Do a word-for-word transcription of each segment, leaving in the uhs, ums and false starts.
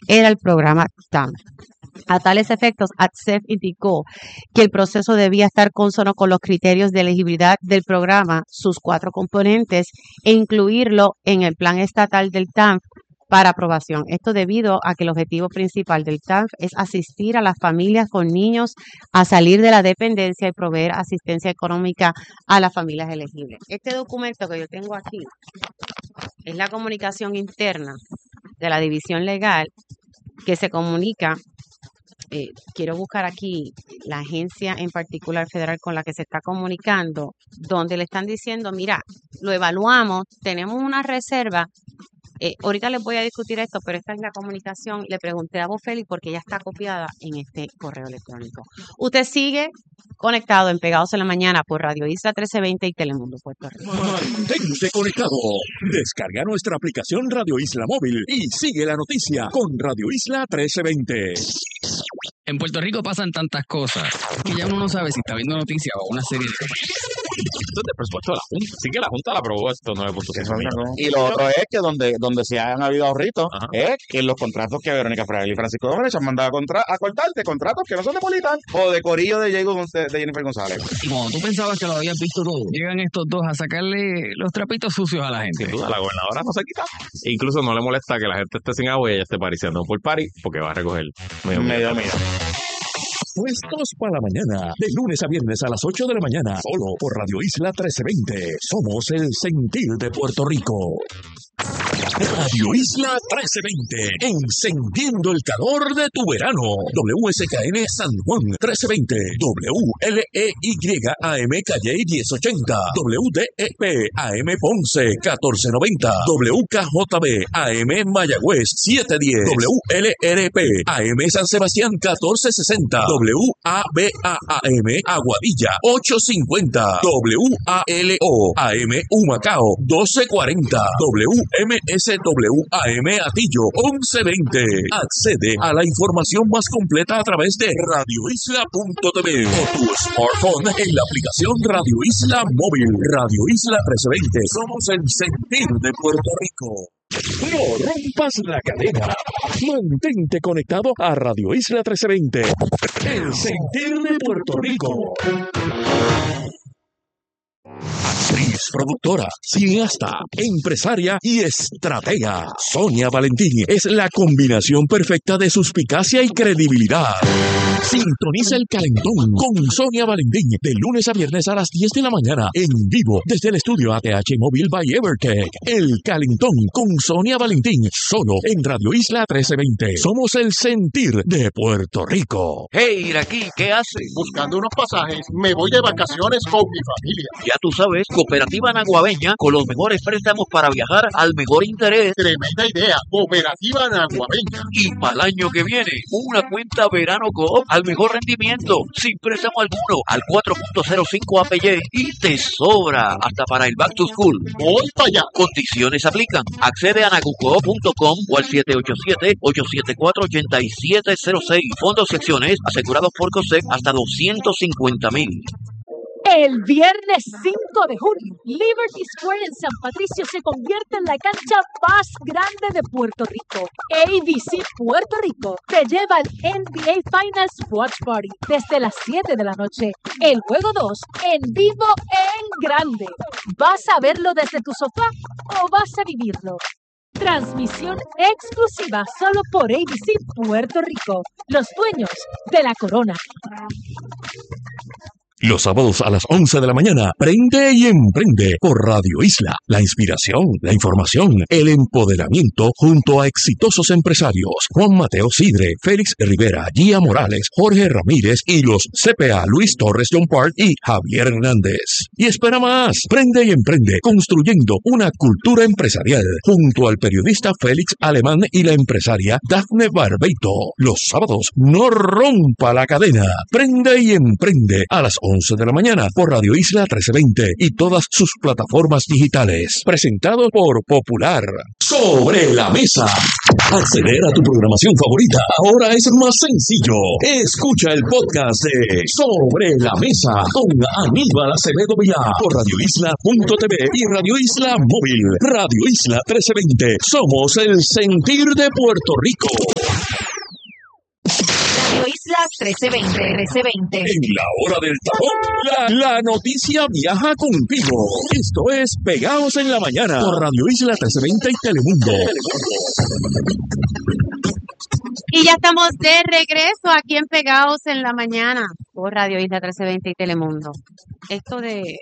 era el programa T A M. A tales efectos, A T S E F indicó que el proceso debía estar consono con los criterios de elegibilidad del programa, sus cuatro componentes, e incluirlo en el plan estatal del T A M para aprobación. Esto debido a que el objetivo principal del T A M es asistir a las familias con niños a salir de la dependencia y proveer asistencia económica a las familias elegibles. Este documento que yo tengo aquí es la comunicación interna de la división legal que se comunica. Eh, quiero buscar aquí la agencia en particular federal con la que se está comunicando, donde le están diciendo, mira, lo evaluamos, tenemos una reserva. Eh, ahorita les voy a discutir esto, pero esta es la comunicación. Le pregunté a Bofeli porque ya está copiada en este correo electrónico. Usted sigue conectado en Pegados en la Mañana por Radio Isla trece veinte y Telemundo Puerto Rico. Manténgase conectado. Descarga nuestra aplicación Radio Isla Móvil y sigue la noticia con Radio Isla trece veinte. En Puerto Rico pasan tantas cosas que ya uno no sabe si está viendo noticias o una serie de... Esto es del presupuesto de la Junta. Sí que la Junta la aprobó esto nueve punto cinco millones. Y lo otro es que donde, donde se han habido ahorritos es que los contratos que Verónica Fraile y Francisco Domínguez han mandado a, contra, a cortar de contratos que no son de Politan o de Corillo de, Diego, de Jennifer González. Y como tú pensabas que lo habías visto todo, llegan estos dos a sacarle los trapitos sucios a la gente. Sin duda, la gobernadora no se quita. E incluso no le molesta que la gente esté sin agua y ella esté pariciando por party porque va a recoger medio medio medio. Puestos para la mañana, de lunes a viernes a las ocho de la mañana, solo por Radio Isla trece veinte. Somos el sentir de Puerto Rico. Radio Isla trece veinte, encendiendo el calor de tu verano. W S K N San Juan trece veinte, W L E Y A M Calle diez ochenta, W D E P A M Ponce catorce noventa, W K J B A M Mayagüez setecientos diez, W L R P A M San Sebastián catorce sesenta, W A B A A M Aguadilla ochocientos cincuenta, W A L O A M Humacao doce cuarenta, W M S W A M Atillo once veinte. Accede a la información más completa a través de radio isla punto t v o tu smartphone en la aplicación Radio Isla Móvil. Radio Isla trece veinte. Somos el sentir de Puerto Rico. No rompas la cadena. Mantente conectado a Radio Isla trece veinte. El sentir de Puerto Rico. Actriz, productora, cineasta, empresaria y estratega. Sonia Valentín es la combinación perfecta de suspicacia y credibilidad. Sintoniza el Calentón con Sonia Valentín de lunes a viernes a las diez de la mañana en vivo desde el estudio A T H Móvil by Evertech. El Calentón con Sonia Valentín solo en Radio Isla trece veinte. Somos el sentir de Puerto Rico. Hey, Iraquí, ¿qué haces? Buscando unos pasajes. Me voy de vacaciones con mi familia. Ya tú sabes, Cooperativa Naguabeña con los mejores préstamos para viajar al mejor interés. Tremenda idea, Cooperativa Naguabeña. Y para el año que viene, una cuenta Verano Coop al mejor rendimiento, sin préstamo alguno, al cuatro punto cero cinco A P Y y te sobra hasta para el Back to School. Voy para allá. Condiciones aplican. Accede a nagucoop punto com o al siete ocho siete, ocho siete cuatro, ocho siete cero seis. Fondos y acciones asegurados por COSEC hasta doscientos cincuenta mil. El viernes cinco de junio, Liberty Square en San Patricio se convierte en la cancha más grande de Puerto Rico. A B C Puerto Rico te lleva al N B A Finals Watch Party desde las siete de la noche. El juego dos en vivo en grande. ¿Vas a verlo desde tu sofá o vas a vivirlo? Transmisión exclusiva solo por A B C Puerto Rico, los dueños de la corona. Los sábados a las once de la mañana, prende y emprende por Radio Isla. La inspiración, la información, el empoderamiento junto a exitosos empresarios. Juan Mateo Sidre, Félix Rivera, Gia Morales, Jorge Ramírez y los C P A Luis Torres John Park y Javier Hernández. Y espera más, prende y emprende construyendo una cultura empresarial junto al periodista Félix Alemán y la empresaria Dafne Barbeito. Los sábados, no rompa la cadena. Prende y emprende a las once de la mañana por Radio Isla trece veinte y todas sus plataformas digitales. Presentado por Popular. Sobre la mesa. Acceder a tu programación favorita ahora es más sencillo. Escucha el podcast de Sobre la Mesa con Aníbal Acevedo Vilá por radio isla punto t v y Radio Isla Móvil. Radio Isla trece veinte. Somos el sentir de Puerto Rico. Radio Isla trece veinte, trece veinte. En la hora del tapón, la, la noticia viaja contigo. Esto es Pegados en la Mañana por Radio Isla trece veinte y Telemundo. Y ya estamos de regreso aquí en Pegados en la Mañana por Radio Isla trece veinte y Telemundo. Esto de,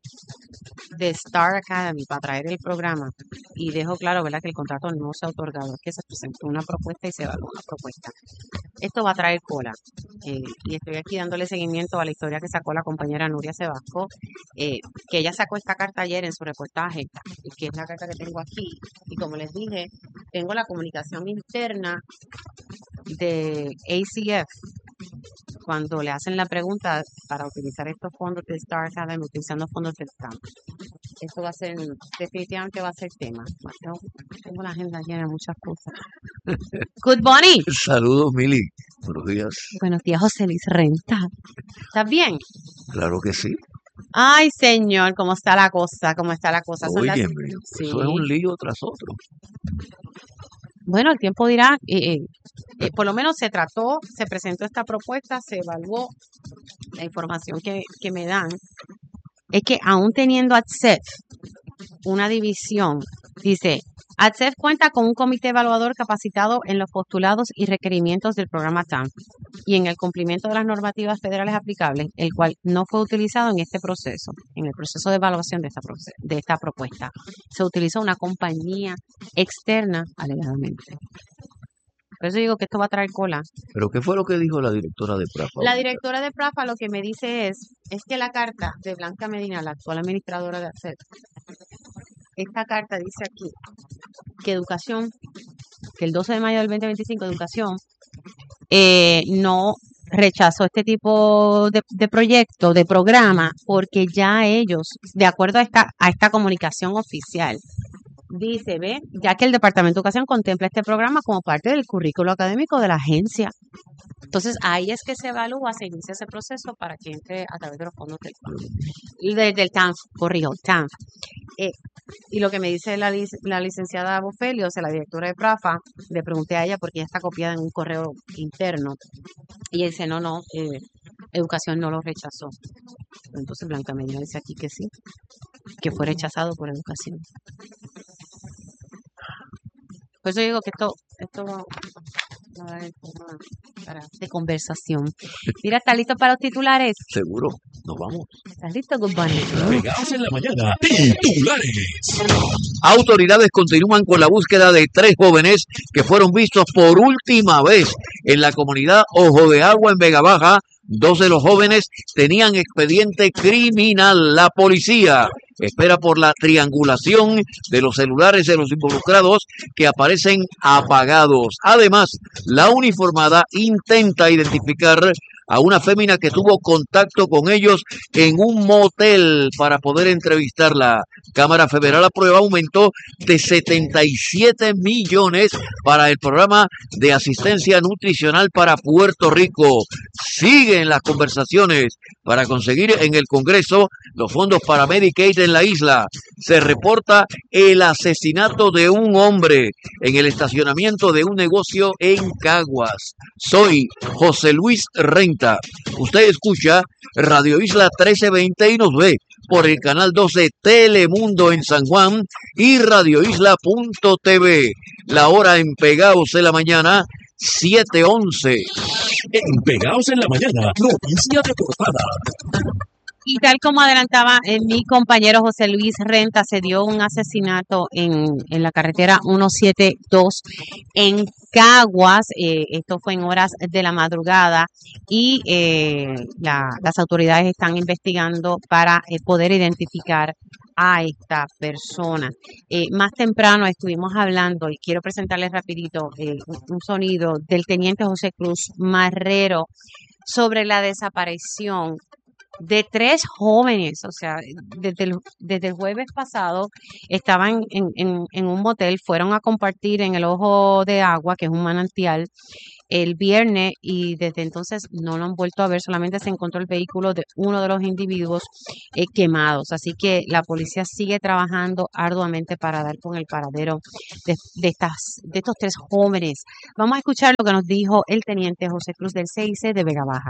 de Star Academy para traer el programa, y dejo claro, ¿verdad?, que el contrato no se ha otorgado, es que se presentó una propuesta y se evaluó una propuesta. Esto va a traer cola. Eh, y estoy aquí dándole seguimiento a la historia que sacó la compañera Nuria Sebasco, eh, que ella sacó esta carta ayer en su reportaje, que es la carta que tengo aquí. Y como les dije, tengo la comunicación interna de A C F cuando le hacen la pregunta para utilizar estos fondos de Star Academy, utilizando fondos del C A M. Esto va a ser, definitivamente va a ser tema. Tengo, tengo la agenda llena de muchas cosas. Good morning. Saludos, Mili. Buenos días. Buenos días, José Luis Renta. ¿Estás bien? Claro que sí. Ay, señor, ¿cómo está la cosa? ¿Cómo está la cosa? Son las- Óyeme, Sí. eso es un lío tras otro. Bueno, el tiempo dirá, eh, eh, eh, por lo menos se trató, se presentó esta propuesta, se evaluó. La información que, que me dan es que aún teniendo A T S E F una división, dice, A T S E F cuenta con un comité evaluador capacitado en los postulados y requerimientos del programa T A M y en el cumplimiento de las normativas federales aplicables, el cual no fue utilizado en este proceso, en el proceso de evaluación de esta, proce- de esta propuesta. Se utilizó una compañía externa, alegadamente. Por eso digo que esto va a traer cola. ¿Pero qué fue lo que dijo la directora de Prafa? La directora de Prafa lo que me dice es, es que la carta de Blanca Medina, la actual administradora de A T S E F, esta carta dice aquí que educación, que el doce de mayo del veinte veinticinco, educación, eh, no rechazó este tipo de, de proyecto, de programa, porque ya ellos, de acuerdo a esta, a esta comunicación oficial, dice, ve, ya que el Departamento de Educación contempla este programa como parte del currículo académico de la agencia. Entonces, ahí es que se evalúa, se inicia ese proceso para que entre a través de los fondos del, y de- del T A N F, corrijo, T A N F. Eh, y lo que me dice la, lic- la licenciada Bofelio, o sea, la directora de Prafa, le pregunté a ella porque ella está copiada en un correo interno. Y ella dice, no, no, eh, Educación no lo rechazó. Entonces, Blanca Medina dice aquí que sí, que fue rechazado por Educación. Por eso digo que esto, esto va va a dar el tema para, de conversación. Mira, ¿estás listo para los titulares? Seguro, nos vamos. ¿Estás listo, Good Bunny? Pegados en la Mañana, titulares. Autoridades continúan con la búsqueda de tres jóvenes que fueron vistos por última vez en la comunidad Ojo de Agua en Vega Baja. Dos de los jóvenes tenían expediente criminal. La policía espera por la triangulación de los celulares de los involucrados que aparecen apagados. Además, la uniformada intenta identificar a una fémina que tuvo contacto con ellos en un motel para poder entrevistarla. Cámara Federal aprueba aumento de setenta y siete millones para el programa de asistencia nutricional para Puerto Rico. Siguen las conversaciones para conseguir en el Congreso los fondos para Medicaid en la isla. Se reporta el asesinato de un hombre en el estacionamiento de un negocio en Caguas. Soy José Luis Renta. Usted escucha Radio Isla trece veinte y nos ve por el canal doce Telemundo en San Juan y radio isla punto t v. La hora en Pegados en la Mañana, siete once. En Pegados en la Mañana, noticia de portada. Y tal como adelantaba eh, mi compañero José Luis Renta, se dio un asesinato en, en la carretera ciento setenta y dos en Caguas. Eh, esto fue en horas de la madrugada y eh, la- las autoridades están investigando para eh, poder identificar a esta persona. Eh, más temprano estuvimos hablando y quiero presentarles rapidito eh, un, un sonido del teniente José Cruz Marrero sobre la desaparición de tres jóvenes, o sea, desde el, desde el jueves pasado estaban en, en, en un motel, fueron a compartir en el Ojo de Agua, que es un manantial, el viernes y desde entonces no lo han vuelto a ver, solamente se encontró el vehículo de uno de los individuos eh, quemados. Así que la policía sigue trabajando arduamente para dar con el paradero de, de, estas, de estos tres jóvenes. Vamos a escuchar lo que nos dijo el teniente José Cruz del C I C de Vega Baja.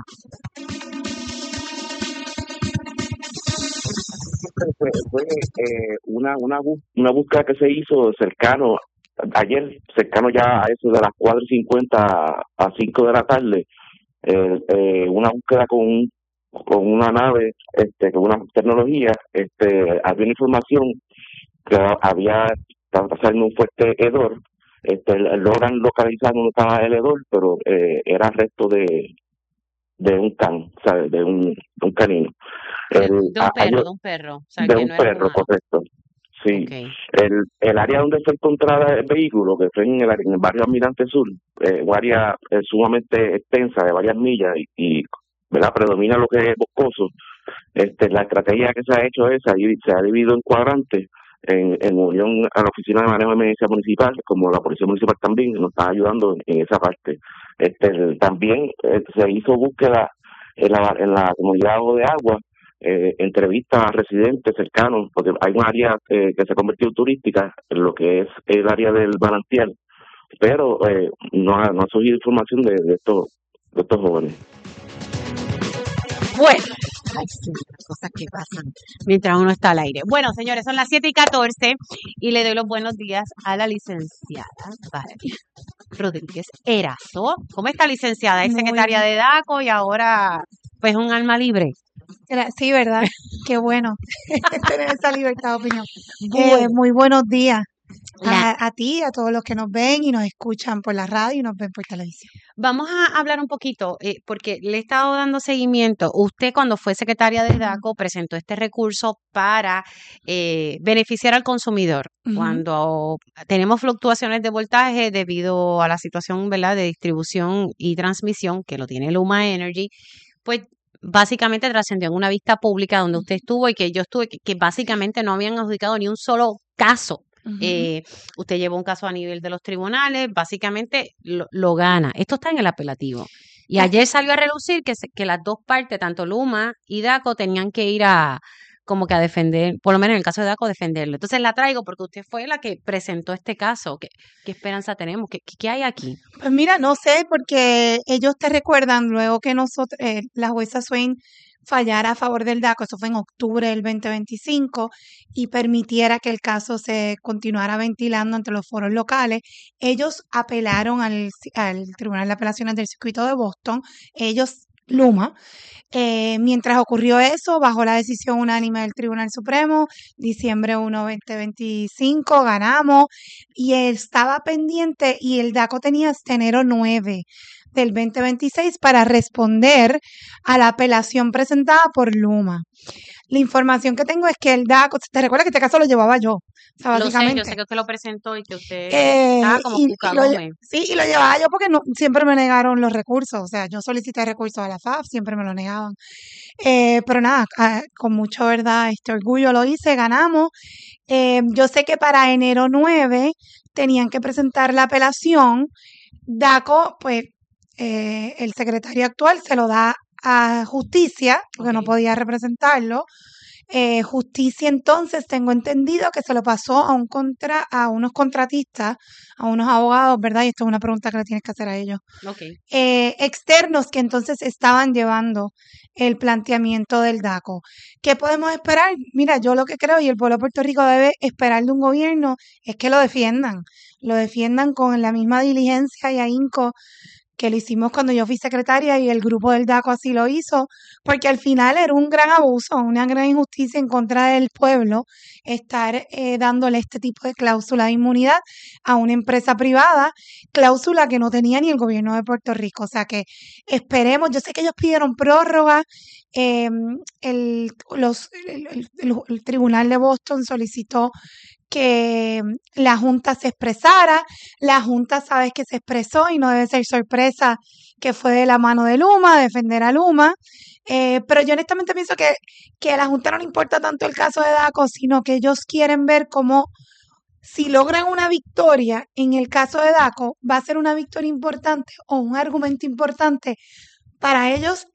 Fue, fue eh, una, una, una búsqueda que se hizo cercano, ayer, cercano ya a eso de las cuatro y cincuenta a cinco de la tarde, eh, eh, una búsqueda con un, con una nave, este, con una tecnología, este, había información que había pasando un fuerte hedor, este, logran localizar dónde estaba el hedor, pero eh, era resto de de un can, ¿sabes? De un, de un canino. El, de un perro, hay, de un perro. O sea, de que un no perro, correcto. Sí. Okay. El, el área donde fue encontrada el vehículo, que fue en el, en el barrio Almirante Sur, eh, un área eh, sumamente extensa de varias millas y, y ¿verdad? Predomina lo que es boscoso. Este, la estrategia que se ha hecho es, se ha dividido en cuadrantes, en, en unión a la Oficina de Manejo de Emergencia Municipal, como la Policía Municipal también nos está ayudando en, en esa parte. Este, también eh, se hizo búsqueda en la, en la comunidad de Agua, eh, entrevistas a residentes cercanos, porque hay un área eh, que se ha convertido turística, en lo que es el área del manantial, pero eh, no, ha, no ha surgido información de, de, estos, de estos jóvenes. Bueno, ay, sí, cosas que pasan mientras uno está al aire. Bueno, señores, son las siete y catorce y le doy los buenos días a la licenciada Valeria Rodríguez Erazo. ¿Cómo está, licenciada? Es secretaria de DACO y ahora, pues, un alma libre. Sí, ¿verdad? Qué bueno tener esa libertad de opinión. Bueno. Eh, muy buenos días a, a ti, a todos los que nos ven y nos escuchan por la radio y nos ven por televisión. Vamos a hablar un poquito, eh, porque le he estado dando seguimiento. Usted, cuando fue secretaria de DACO, presentó este recurso para eh, beneficiar al consumidor. Uh-huh. Cuando tenemos fluctuaciones de voltaje debido a la situación, ¿verdad?, de distribución y transmisión, que lo tiene Luma Energy, pues básicamente trascendió en una vista pública donde usted estuvo y que yo estuve, que, que básicamente no habían adjudicado ni un solo caso. Uh-huh. Eh, usted llevó un caso a nivel de los tribunales, básicamente lo, lo gana. Esto está en el apelativo. Y ayer salió a relucir que, se, que las dos partes, tanto Luma y DACO, tenían que ir a como que a defender, por lo menos en el caso de DACO, defenderlo. Entonces la traigo porque usted fue la que presentó este caso. ¿Qué, qué esperanza tenemos? ¿Qué, qué hay aquí? Pues mira, no sé, porque ellos te recuerdan luego que nosotros, eh, la jueza Swain fallara a favor del DACO, eso fue en octubre del veinte veinticinco, y permitiera que el caso se continuara ventilando ante los foros locales. Ellos apelaron al, al Tribunal de Apelaciones del Circuito de Boston, ellos, Luma. Eh, mientras ocurrió eso, bajo la decisión unánime del Tribunal Supremo, diciembre primero, veinte veinticinco, ganamos, y estaba pendiente, y el DACO tenía hasta enero nueve del veinte veintiséis para responder a la apelación presentada por Luma. La información que tengo es que el DACO, ¿te recuerdas que este caso lo llevaba yo? O sea, básicamente, lo sé, yo sé que usted lo presentó y que usted eh, estaba como y, y lo, sí, y lo llevaba yo porque no, siempre me negaron los recursos. O sea, yo solicité recursos a la F A F, siempre me lo negaban. Eh, pero nada, con mucho, ¿verdad?, este orgullo lo hice, ganamos. Eh, yo sé que para enero nueve tenían que presentar la apelación. DACO, pues, eh, el secretario actual se lo da a Justicia, porque okay, no podía representarlo. Eh, Justicia, entonces, tengo entendido que se lo pasó a un contra a unos contratistas, a unos abogados, ¿verdad? Y esto es una pregunta que le tienes que hacer a ellos. Okay. Eh, externos que entonces estaban llevando el planteamiento del DACO. ¿Qué podemos esperar? Mira, yo lo que creo, y el pueblo de Puerto Rico debe esperar de un gobierno, es que lo defiendan. Lo defiendan con la misma diligencia y ahínco que lo hicimos cuando yo fui secretaria y el grupo del DACO así lo hizo, porque al final era un gran abuso, una gran injusticia en contra del pueblo estar eh, dándole este tipo de cláusula de inmunidad a una empresa privada, cláusula que no tenía ni el gobierno de Puerto Rico. O sea que esperemos, yo sé que ellos pidieron prórroga, eh, el, los, el, el, el Tribunal de Boston solicitó que la Junta se expresara, la Junta sabes que se expresó y no debe ser sorpresa que fue de la mano de Luma, defender a Luma, Eh, pero yo honestamente pienso que, que a la Junta no le importa tanto el caso de DACO, sino que ellos quieren ver cómo, si logran una victoria en el caso de DACO, va a ser una victoria importante o un argumento importante para ellos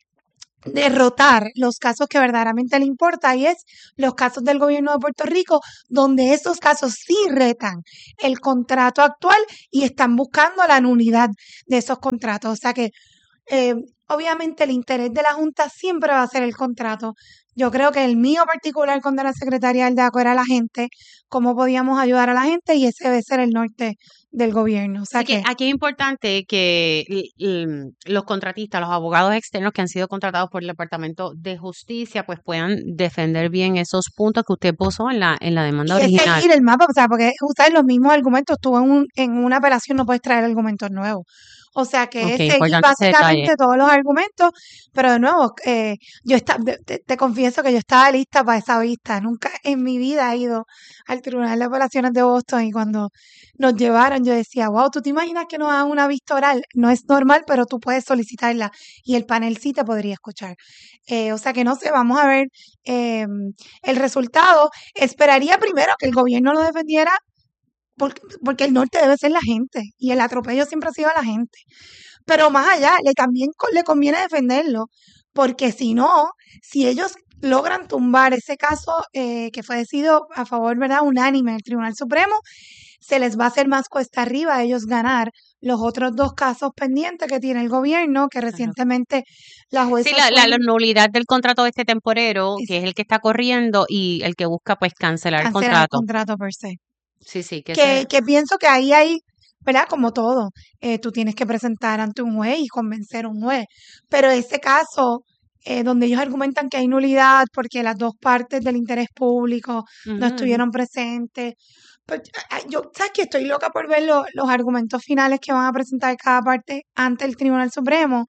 derrotar los casos que verdaderamente le importa, y es los casos del gobierno de Puerto Rico, donde esos casos sí retan el contrato actual y están buscando la nulidad de esos contratos. O sea que eh, obviamente el interés de la Junta siempre va a ser el contrato. Yo creo que el mío particular cuando era secretaria del DACO era la gente, cómo podíamos ayudar a la gente, y ese debe ser el norte del gobierno. O sea Así que que aquí es importante que l- l- los contratistas, los abogados externos que han sido contratados por el Departamento de Justicia, pues puedan defender bien esos puntos que usted puso en la en la demanda y es original. seguir el mapa, o sea, porque usar los mismos argumentos, tú en, un, en una apelación no puedes traer argumentos nuevos. O sea que Ok, es seguir importante ese detalle. básicamente todos los argumentos, pero de nuevo, eh, yo está, te, te- te confieso que yo estaba lista para esa vista. Nunca en mi vida he ido al Tribunal de Apelaciones de Boston, y cuando nos llevaron yo decía, wow, ¿tú te imaginas que nos hagan una vista oral? No es normal, pero tú puedes solicitarla y el panel sí te podría escuchar. Eh, o sea que no sé, vamos a ver eh, el resultado. Esperaría primero que el gobierno lo defendiera, porque, porque el norte debe ser la gente y el atropello siempre ha sido a la gente. Pero más allá, le también co- le conviene defenderlo, porque si no, si ellos logran tumbar ese caso eh, que fue decidido a favor, ¿verdad?, unánime del Tribunal Supremo, se les va a hacer más cuesta arriba a ellos ganar los otros dos casos pendientes que tiene el gobierno, que Claro. recientemente la jueza Sí, la, la, la Swain nulidad del contrato de este temporero, es que es el que está corriendo, y el que busca pues cancelar el cancelar el contrato. contrato per se. Sí, sí, que ese Que, que pienso que ahí hay, ¿verdad? Como todo, eh, tú tienes que presentar ante un juez y convencer a un juez. Pero ese caso, eh, donde ellos argumentan que hay nulidad porque las dos partes del interés público no Ujú, ujú. estuvieron presentes, pues ah, yo, ¿sabes qué? Estoy loca por ver lo- los argumentos finales que van a presentar cada parte ante el Tribunal Supremo,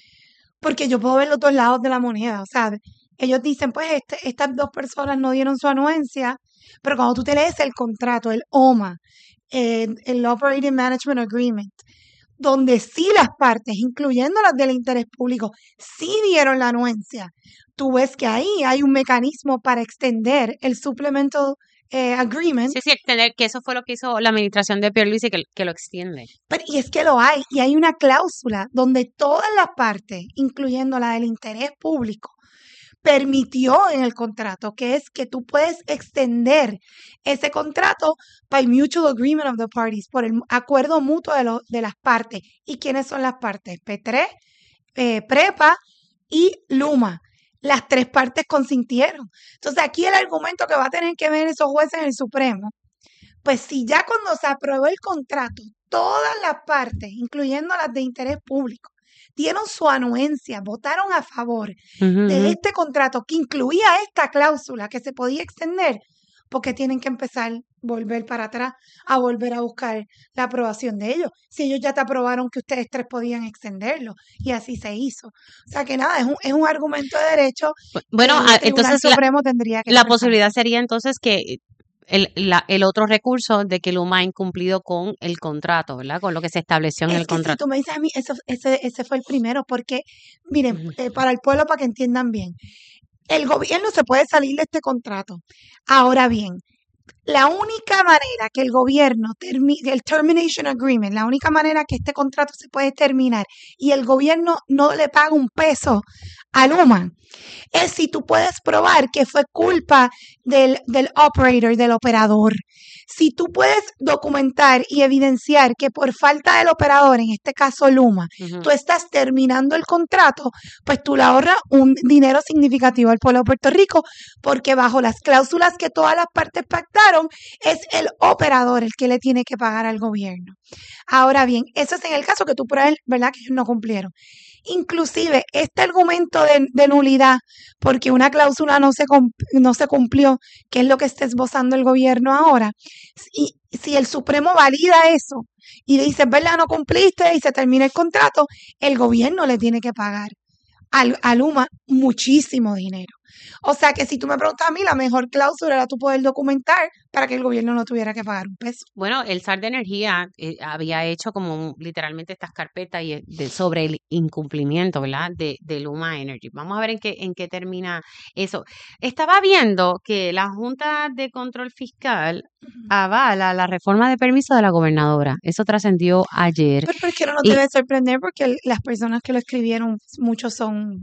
porque yo puedo ver los dos lados de la moneda. O sea, ellos dicen, pues este, estas dos personas no dieron su anuencia, pero cuando tú te lees el contrato, el O M A, eh, el Operating Management Agreement, donde sí las partes, incluyendo las del interés público, sí dieron la anuencia, tú ves que ahí hay un mecanismo para extender el Supplemental eh, Agreement. Sí, sí, extender, que eso fue lo que hizo la administración de Pierluisi, que, que lo extiende. Pero, y es que lo hay, y hay una cláusula donde todas las partes, incluyendo la del interés público, permitió en el contrato, que es que tú puedes extender ese contrato by mutual agreement of the parties, por el acuerdo mutuo de, los de las partes. ¿Y quiénes son las partes? P tres, eh, PREPA y LUMA. Las tres partes consintieron. Entonces aquí el argumento que va a tener que ver esos jueces en el Supremo, pues si ya cuando se aprobó el contrato, todas las partes, incluyendo las de interés público, dieron su anuencia, votaron a favor Ujú, de ujú. este contrato que incluía esta cláusula que se podía extender, porque tienen que empezar, volver para atrás, a volver a buscar la aprobación de ellos. Si ellos ya te aprobaron que ustedes tres podían extenderlo, y así se hizo. O sea que nada, es un, es un argumento de derecho Bu- que Bueno, el ah, Tribunal entonces la, Supremo tendría que la expresar. posibilidad sería entonces que el, la, el otro recurso de que Luma ha incumplido con el contrato, ¿verdad? Con lo que se estableció en Es el que si contrato. tú me dices a mí, eso, ese, ese fue el primero, porque, miren, Ujú. eh, para el pueblo, para que entiendan bien, el gobierno se puede salir de este contrato. Ahora bien, la única manera que el gobierno, termi- el termination agreement, la única manera que este contrato se puede terminar y el gobierno no le paga un peso a Luma, es si tú puedes probar que fue culpa del, del operator, del operador. Si tú puedes documentar y evidenciar que por falta del operador, en este caso Luma, Ujú. tú estás terminando el contrato, pues tú le ahorras un dinero significativo al pueblo de Puerto Rico, porque bajo las cláusulas que todas las partes pactaron, es el operador el que le tiene que pagar al gobierno. Ahora bien, eso es en el caso que tú pruebes, ¿verdad?, que ellos no cumplieron. Inclusive, este argumento de, de nulidad, porque una cláusula no se, cum- no se cumplió, que es lo que está esbozando el gobierno ahora, si, si el Supremo valida eso y dice, ¿verdad?, no cumpliste y se termina el contrato, el gobierno le tiene que pagar al- a Luma muchísimo dinero. O sea que si tú me preguntas a mí, la mejor cláusula era tú poder documentar para que el gobierno no tuviera que pagar un peso. Bueno, el S A R de Energía eh, había hecho como un- literalmente estas carpetas y, eh, de, sobre el incumplimiento, ¿verdad? De, de Luma Energy. Vamos a ver en qué, en qué termina eso. Estaba viendo que la Junta de Control Fiscal avala la reforma de permiso de la gobernadora. Eso trascendió ayer. Pero, pero es que no nos Y- debe sorprender porque el- las personas que lo escribieron, muchos son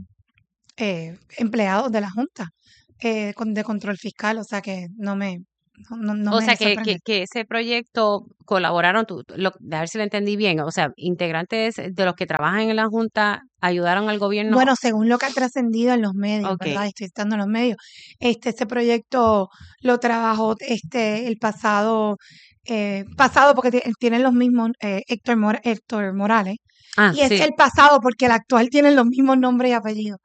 eh, empleados de la Junta eh, con- de Control Fiscal, o sea que no me, no, no- no o me sea, que, que, sorprende. que ese proyecto colaboraron, tú, lo, a ver si lo entendí bien, o sea, integrantes de los que trabajan en la Junta ayudaron al gobierno. Bueno, según lo que ha trascendido en los medios, Ok. ¿verdad? Estoy citando en los medios. Este, este proyecto lo trabajó este el pasado, eh, pasado porque ti- tienen los mismos eh, Héctor, Mor- Héctor Morales. Ah, Y es sí. el pasado porque el actual tiene los mismos nombres y apellidos.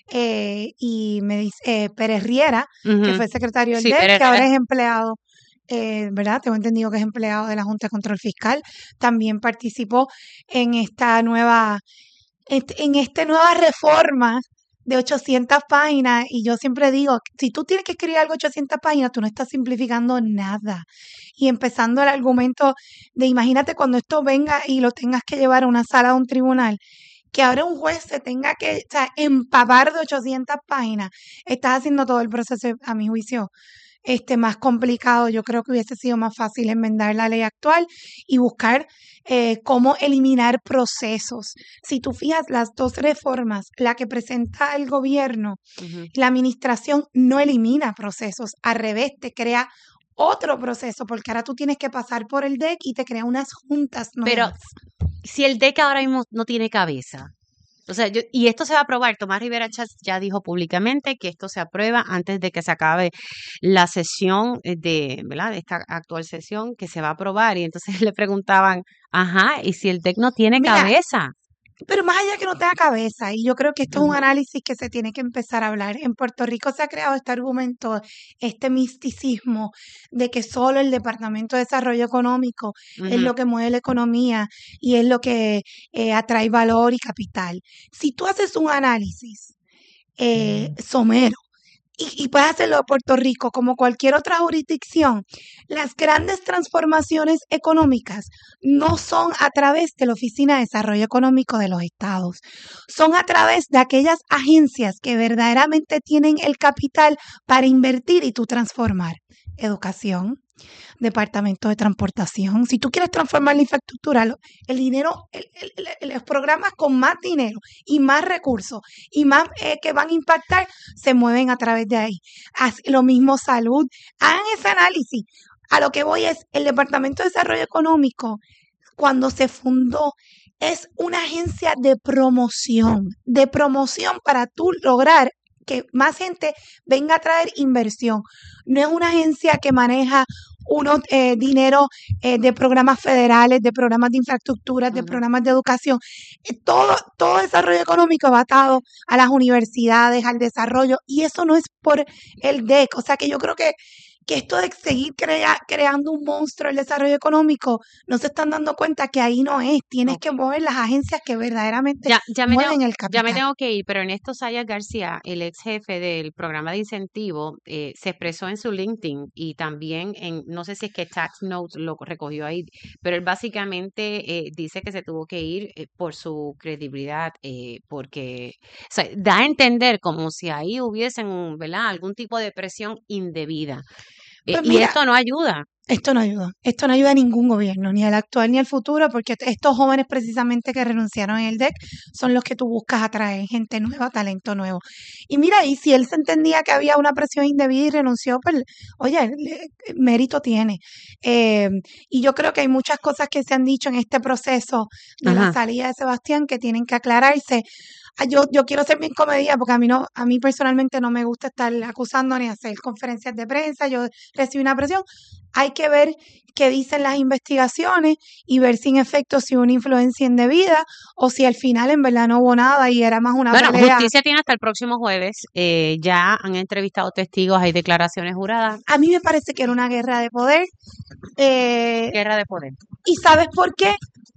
Eh, y me dice eh, Pérez Riera, que Ujú. fue secretario del Sí, D E F, Pérez que ahora Riera. es empleado, eh, ¿verdad? Tengo entendido que es empleado de la Junta de Control Fiscal. También participó en esta nueva, est- en esta nueva reforma de ochocientas páginas. Y yo siempre digo, si tú tienes que escribir algo de ochocientas páginas, tú no estás simplificando nada. Y empezando el argumento de imagínate cuando esto venga y lo tengas que llevar a una sala de un tribunal, que ahora un juez se tenga que, o sea, empapar de ochocientas páginas. Estás haciendo todo el proceso, a mi juicio, este, más complicado. Yo creo que hubiese sido más fácil enmendar la ley actual y buscar eh, cómo eliminar procesos. Si tú fijas las dos reformas, la que presenta el gobierno, Ujú. la administración no elimina procesos, al revés, te crea otro proceso, porque ahora tú tienes que pasar por el D E C y te crea unas juntas Pero nuevas. si el D E C ahora mismo no tiene cabeza, o sea, yo, y esto se va a aprobar, Tomás Rivera Chats ya dijo públicamente que esto se aprueba antes de que se acabe la sesión eh, de, ¿verdad? De esta actual sesión que se va a aprobar. Y entonces le preguntaban, ajá, ¿y si el D E C no tiene Mira, cabeza? pero más allá que no tenga cabeza, y yo creo que esto es un Ujú. análisis que se tiene que empezar a hablar. En Puerto Rico se ha creado este argumento, este misticismo de que solo el Departamento de Desarrollo Económico es Ujú. lo que mueve la economía y es lo que eh, atrae valor y capital. Si tú haces un análisis eh, somero, y, y puedes hacerlo de Puerto Rico como cualquier otra jurisdicción, las grandes transformaciones económicas no son a través de la Oficina de Desarrollo Económico de los estados, son a través de aquellas agencias que verdaderamente tienen el capital para invertir y tú transformar. Educación, departamento de transportación. Si tú quieres transformar la infraestructura, lo- el dinero, el- el- el- los programas con más dinero y más recursos y más eh, que van a impactar, se mueven a través de ahí. Haz lo mismo salud. Hagan ese análisis. A lo que voy es, el Departamento de Desarrollo Económico, cuando se fundó, es una agencia de promoción, de promoción para tú lograr que más gente venga a traer inversión. No es una agencia que maneja unos eh, dinero eh, de programas federales, de programas de infraestructuras, de Ujú. programas de educación. Eh, todo, todo desarrollo económico va atado a las universidades, al desarrollo, y eso no es por el D E C. O sea que yo creo que, que esto de seguir crea- creando un monstruo del desarrollo económico, no se están dando cuenta que ahí no es. Tienes Ok. que mover las agencias que verdaderamente Ya, ya me tengo, mueven el ya me capital. tengo que ir, pero Ernesto Sayas García, el ex jefe del programa de incentivo, eh, se expresó en su LinkedIn y también en, no sé si es que Tax Notes lo recogió ahí, pero él básicamente eh, dice que se tuvo que ir eh, por su credibilidad, eh, porque o sea, da a entender como si ahí hubiesen, ¿verdad?, algún tipo de presión indebida. Eh, Pues y mira, esto no ayuda. esto no ayuda. Esto no ayuda a ningún gobierno, ni al actual ni al futuro, porque estos jóvenes precisamente que renunciaron en el D E C son los que tú buscas atraer, gente nueva, talento nuevo. Y mira, y si él se entendía que había una presión indebida y renunció, pues, oye, le- mérito tiene. Eh, y yo creo que hay muchas cosas que se han dicho en este proceso de la Ajá. salida de Sebastián que tienen que aclararse. Ah, Yo, yo quiero ser bien comedida porque a mí no, a mí personalmente no me gusta estar acusando ni hacer conferencias de prensa. Yo recibí una presión. Hay que ver qué dicen las investigaciones y ver si en efecto si hubo una influencia indebida o si al final en verdad no hubo nada y era más una Bueno, pelea. justicia tiene hasta el próximo jueves. eh, ya han entrevistado testigos, hay declaraciones juradas. A mí me parece que era una guerra de poder. eh, Guerra de poder. ¿Y sabes por qué?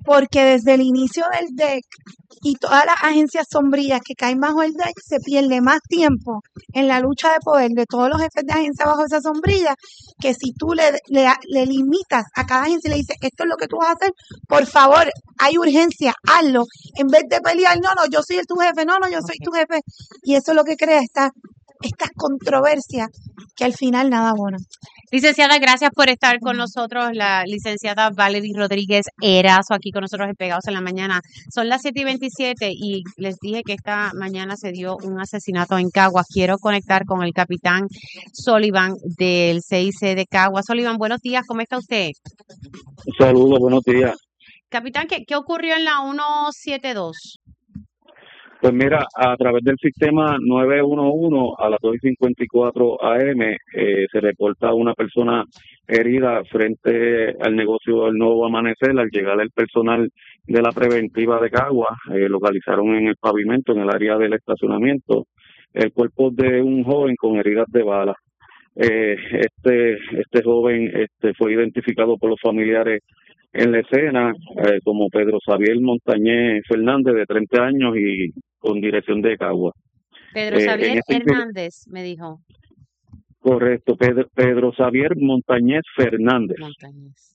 porque desde el inicio del D E C y todas las agencias sombrillas que caen bajo el D E C, se pierde más tiempo en la lucha de poder de todos los jefes de agencia bajo esa sombrilla, que si tú le, le, le limitas a cada agencia y le dices, esto es lo que tú vas a hacer, por favor, hay urgencia, hazlo, en vez de pelear, no, no, yo soy el tu jefe, no, no, yo soy tu jefe, y eso es lo que crea esta, estas controversias que al final nada bueno. Licenciada, gracias por estar con nosotros. La licenciada Valerie Rodríguez Erazo aquí con nosotros en Pegados en la Mañana. Son las siete y veintisiete y les dije que esta mañana se dio un asesinato en Caguas. Quiero conectar con el capitán Sullivan del C I C de Caguas. Sullivan, buenos días, ¿cómo está usted? Saludos, buenos días. Capitán, ¿qué, qué ocurrió en la ciento setenta y dos? Pues mira, a través del sistema nueve uno uno a las dos y cincuenta y cuatro a eme eh, se reporta una persona herida frente al negocio del Nuevo Amanecer. Al llegar el personal de la preventiva de Caguas, eh, localizaron en el pavimento, en el área del estacionamiento, el cuerpo de un joven con heridas de bala. Eh, este este joven este fue identificado por los familiares en la escena eh, como Pedro Xavier Montañez Fernández, de treinta años y con dirección de Caguas. Pedro Eh, Xavier en este Hernández, me dijo. Correcto, Pedro, Pedro Xavier Montañez Fernández. Montañez.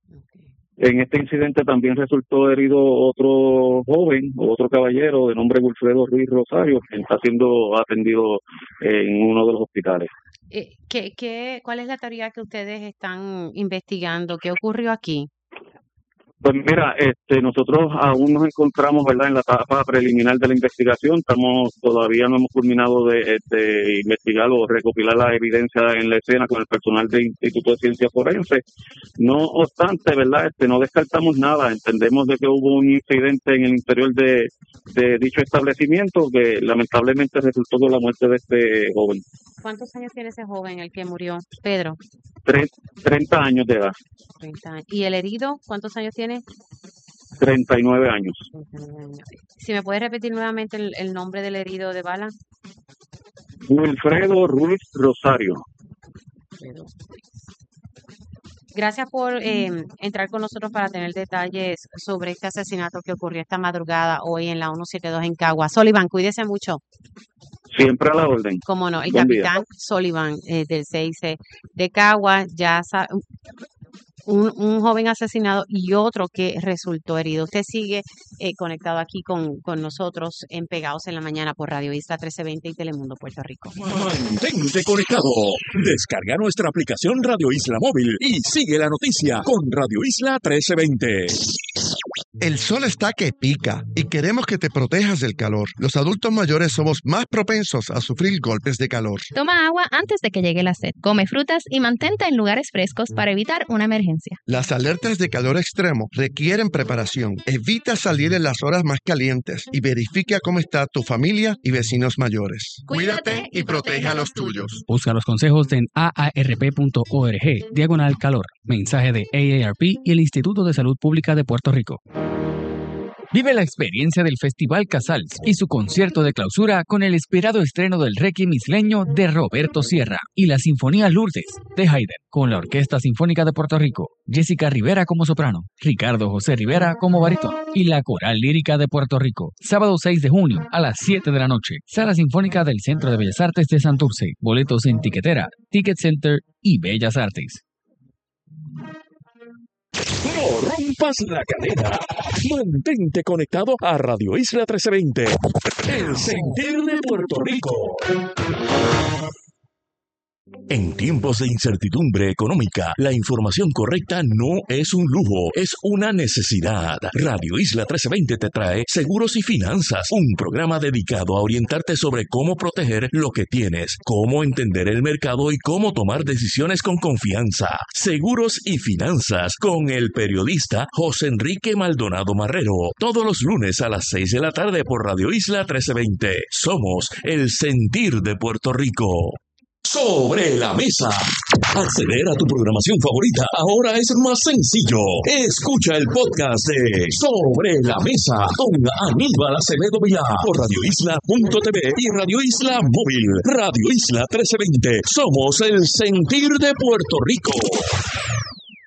En este incidente también resultó herido otro joven, otro caballero de nombre Wilfredo Ruiz Rosario, que está siendo atendido en uno de los hospitales. Eh, ¿qué, qué, ¿Cuál es la teoría que ustedes están investigando? ¿Qué ocurrió aquí? Pues mira, este, nosotros aún nos encontramos, ¿verdad?, en la etapa preliminar de la investigación. Estamos todavía no hemos culminado de, de investigar o recopilar la evidencia en la escena con el personal del Instituto de Ciencias Forenses. No obstante, ¿verdad?, este, no descartamos nada. Entendemos de que hubo un incidente en el interior de, de dicho establecimiento que lamentablemente resultó con la muerte de este joven. ¿Cuántos años tiene ese joven, el que murió? Pedro. treinta años de edad. treinta años. ¿Y el herido cuántos años tiene? treinta y nueve años. Si me puedes repetir nuevamente el, el nombre del herido de bala. Wilfredo Ruiz Rosario. Gracias por eh, entrar con nosotros para tener detalles sobre este asesinato que ocurrió esta madrugada hoy en la ciento setenta y dos en Caguas. Sullivan, cuídese mucho. Siempre a la orden. Cómo no, el Buen capitán día. Sullivan eh, del C I C de Caguas, ya sa- un, un joven asesinado y otro que resultó herido. Usted sigue eh, conectado aquí con, con nosotros en Pegados en la Mañana por Radio Isla trece veinte y Telemundo Puerto Rico. Mantente conectado. Descarga nuestra aplicación Radio Isla Móvil y sigue la noticia con Radio Isla trece veinte. El sol está que pica y queremos que te protejas del calor. Los adultos mayores somos más propensos a sufrir golpes de calor. Toma agua antes de que llegue la sed. Come frutas y mantente en lugares frescos para evitar una emergencia. Las alertas de calor extremo requieren preparación. Evita salir en las horas más calientes y verifica cómo está tu familia y vecinos mayores. Cuídate y protege a los tuyos. Busca los consejos en a a r p punto org, diagonal calor. Mensaje de A A R P y el Instituto de Salud Pública de Puerto Rico. Vive la experiencia del Festival Casals y su concierto de clausura con el esperado estreno del Requiem isleño de Roberto Sierra y la Sinfonía Lourdes de Haydn con la Orquesta Sinfónica de Puerto Rico, Jessica Rivera como soprano, Ricardo José Rivera como barítono y la Coral Lírica de Puerto Rico. Sábado seis de junio a las siete de la noche. Sala Sinfónica del Centro de Bellas Artes de Santurce. Boletos en Tiquetera, Ticket Center y Bellas Artes. No rompas la cadena. Mantente conectado a Radio Isla trece veinte. El sentir de Puerto Rico. En tiempos de incertidumbre económica, la información correcta no es un lujo, es una necesidad. Radio Isla trece veinte te trae Seguros y Finanzas, un programa dedicado a orientarte sobre cómo proteger lo que tienes, cómo entender el mercado y cómo tomar decisiones con confianza. Seguros y Finanzas con el periodista José Enrique Maldonado Marrero, todos los lunes a las seis de la tarde por Radio Isla trece veinte. Somos el sentir de Puerto Rico. Sobre la mesa. Acceder a tu programación favorita ahora es más sencillo. Escucha el podcast de Sobre la Mesa con Aníbal Acevedo Vilá por radio isla punto t v y Radio Isla Móvil. Radio Isla trece veinte. Somos el sentir de Puerto Rico.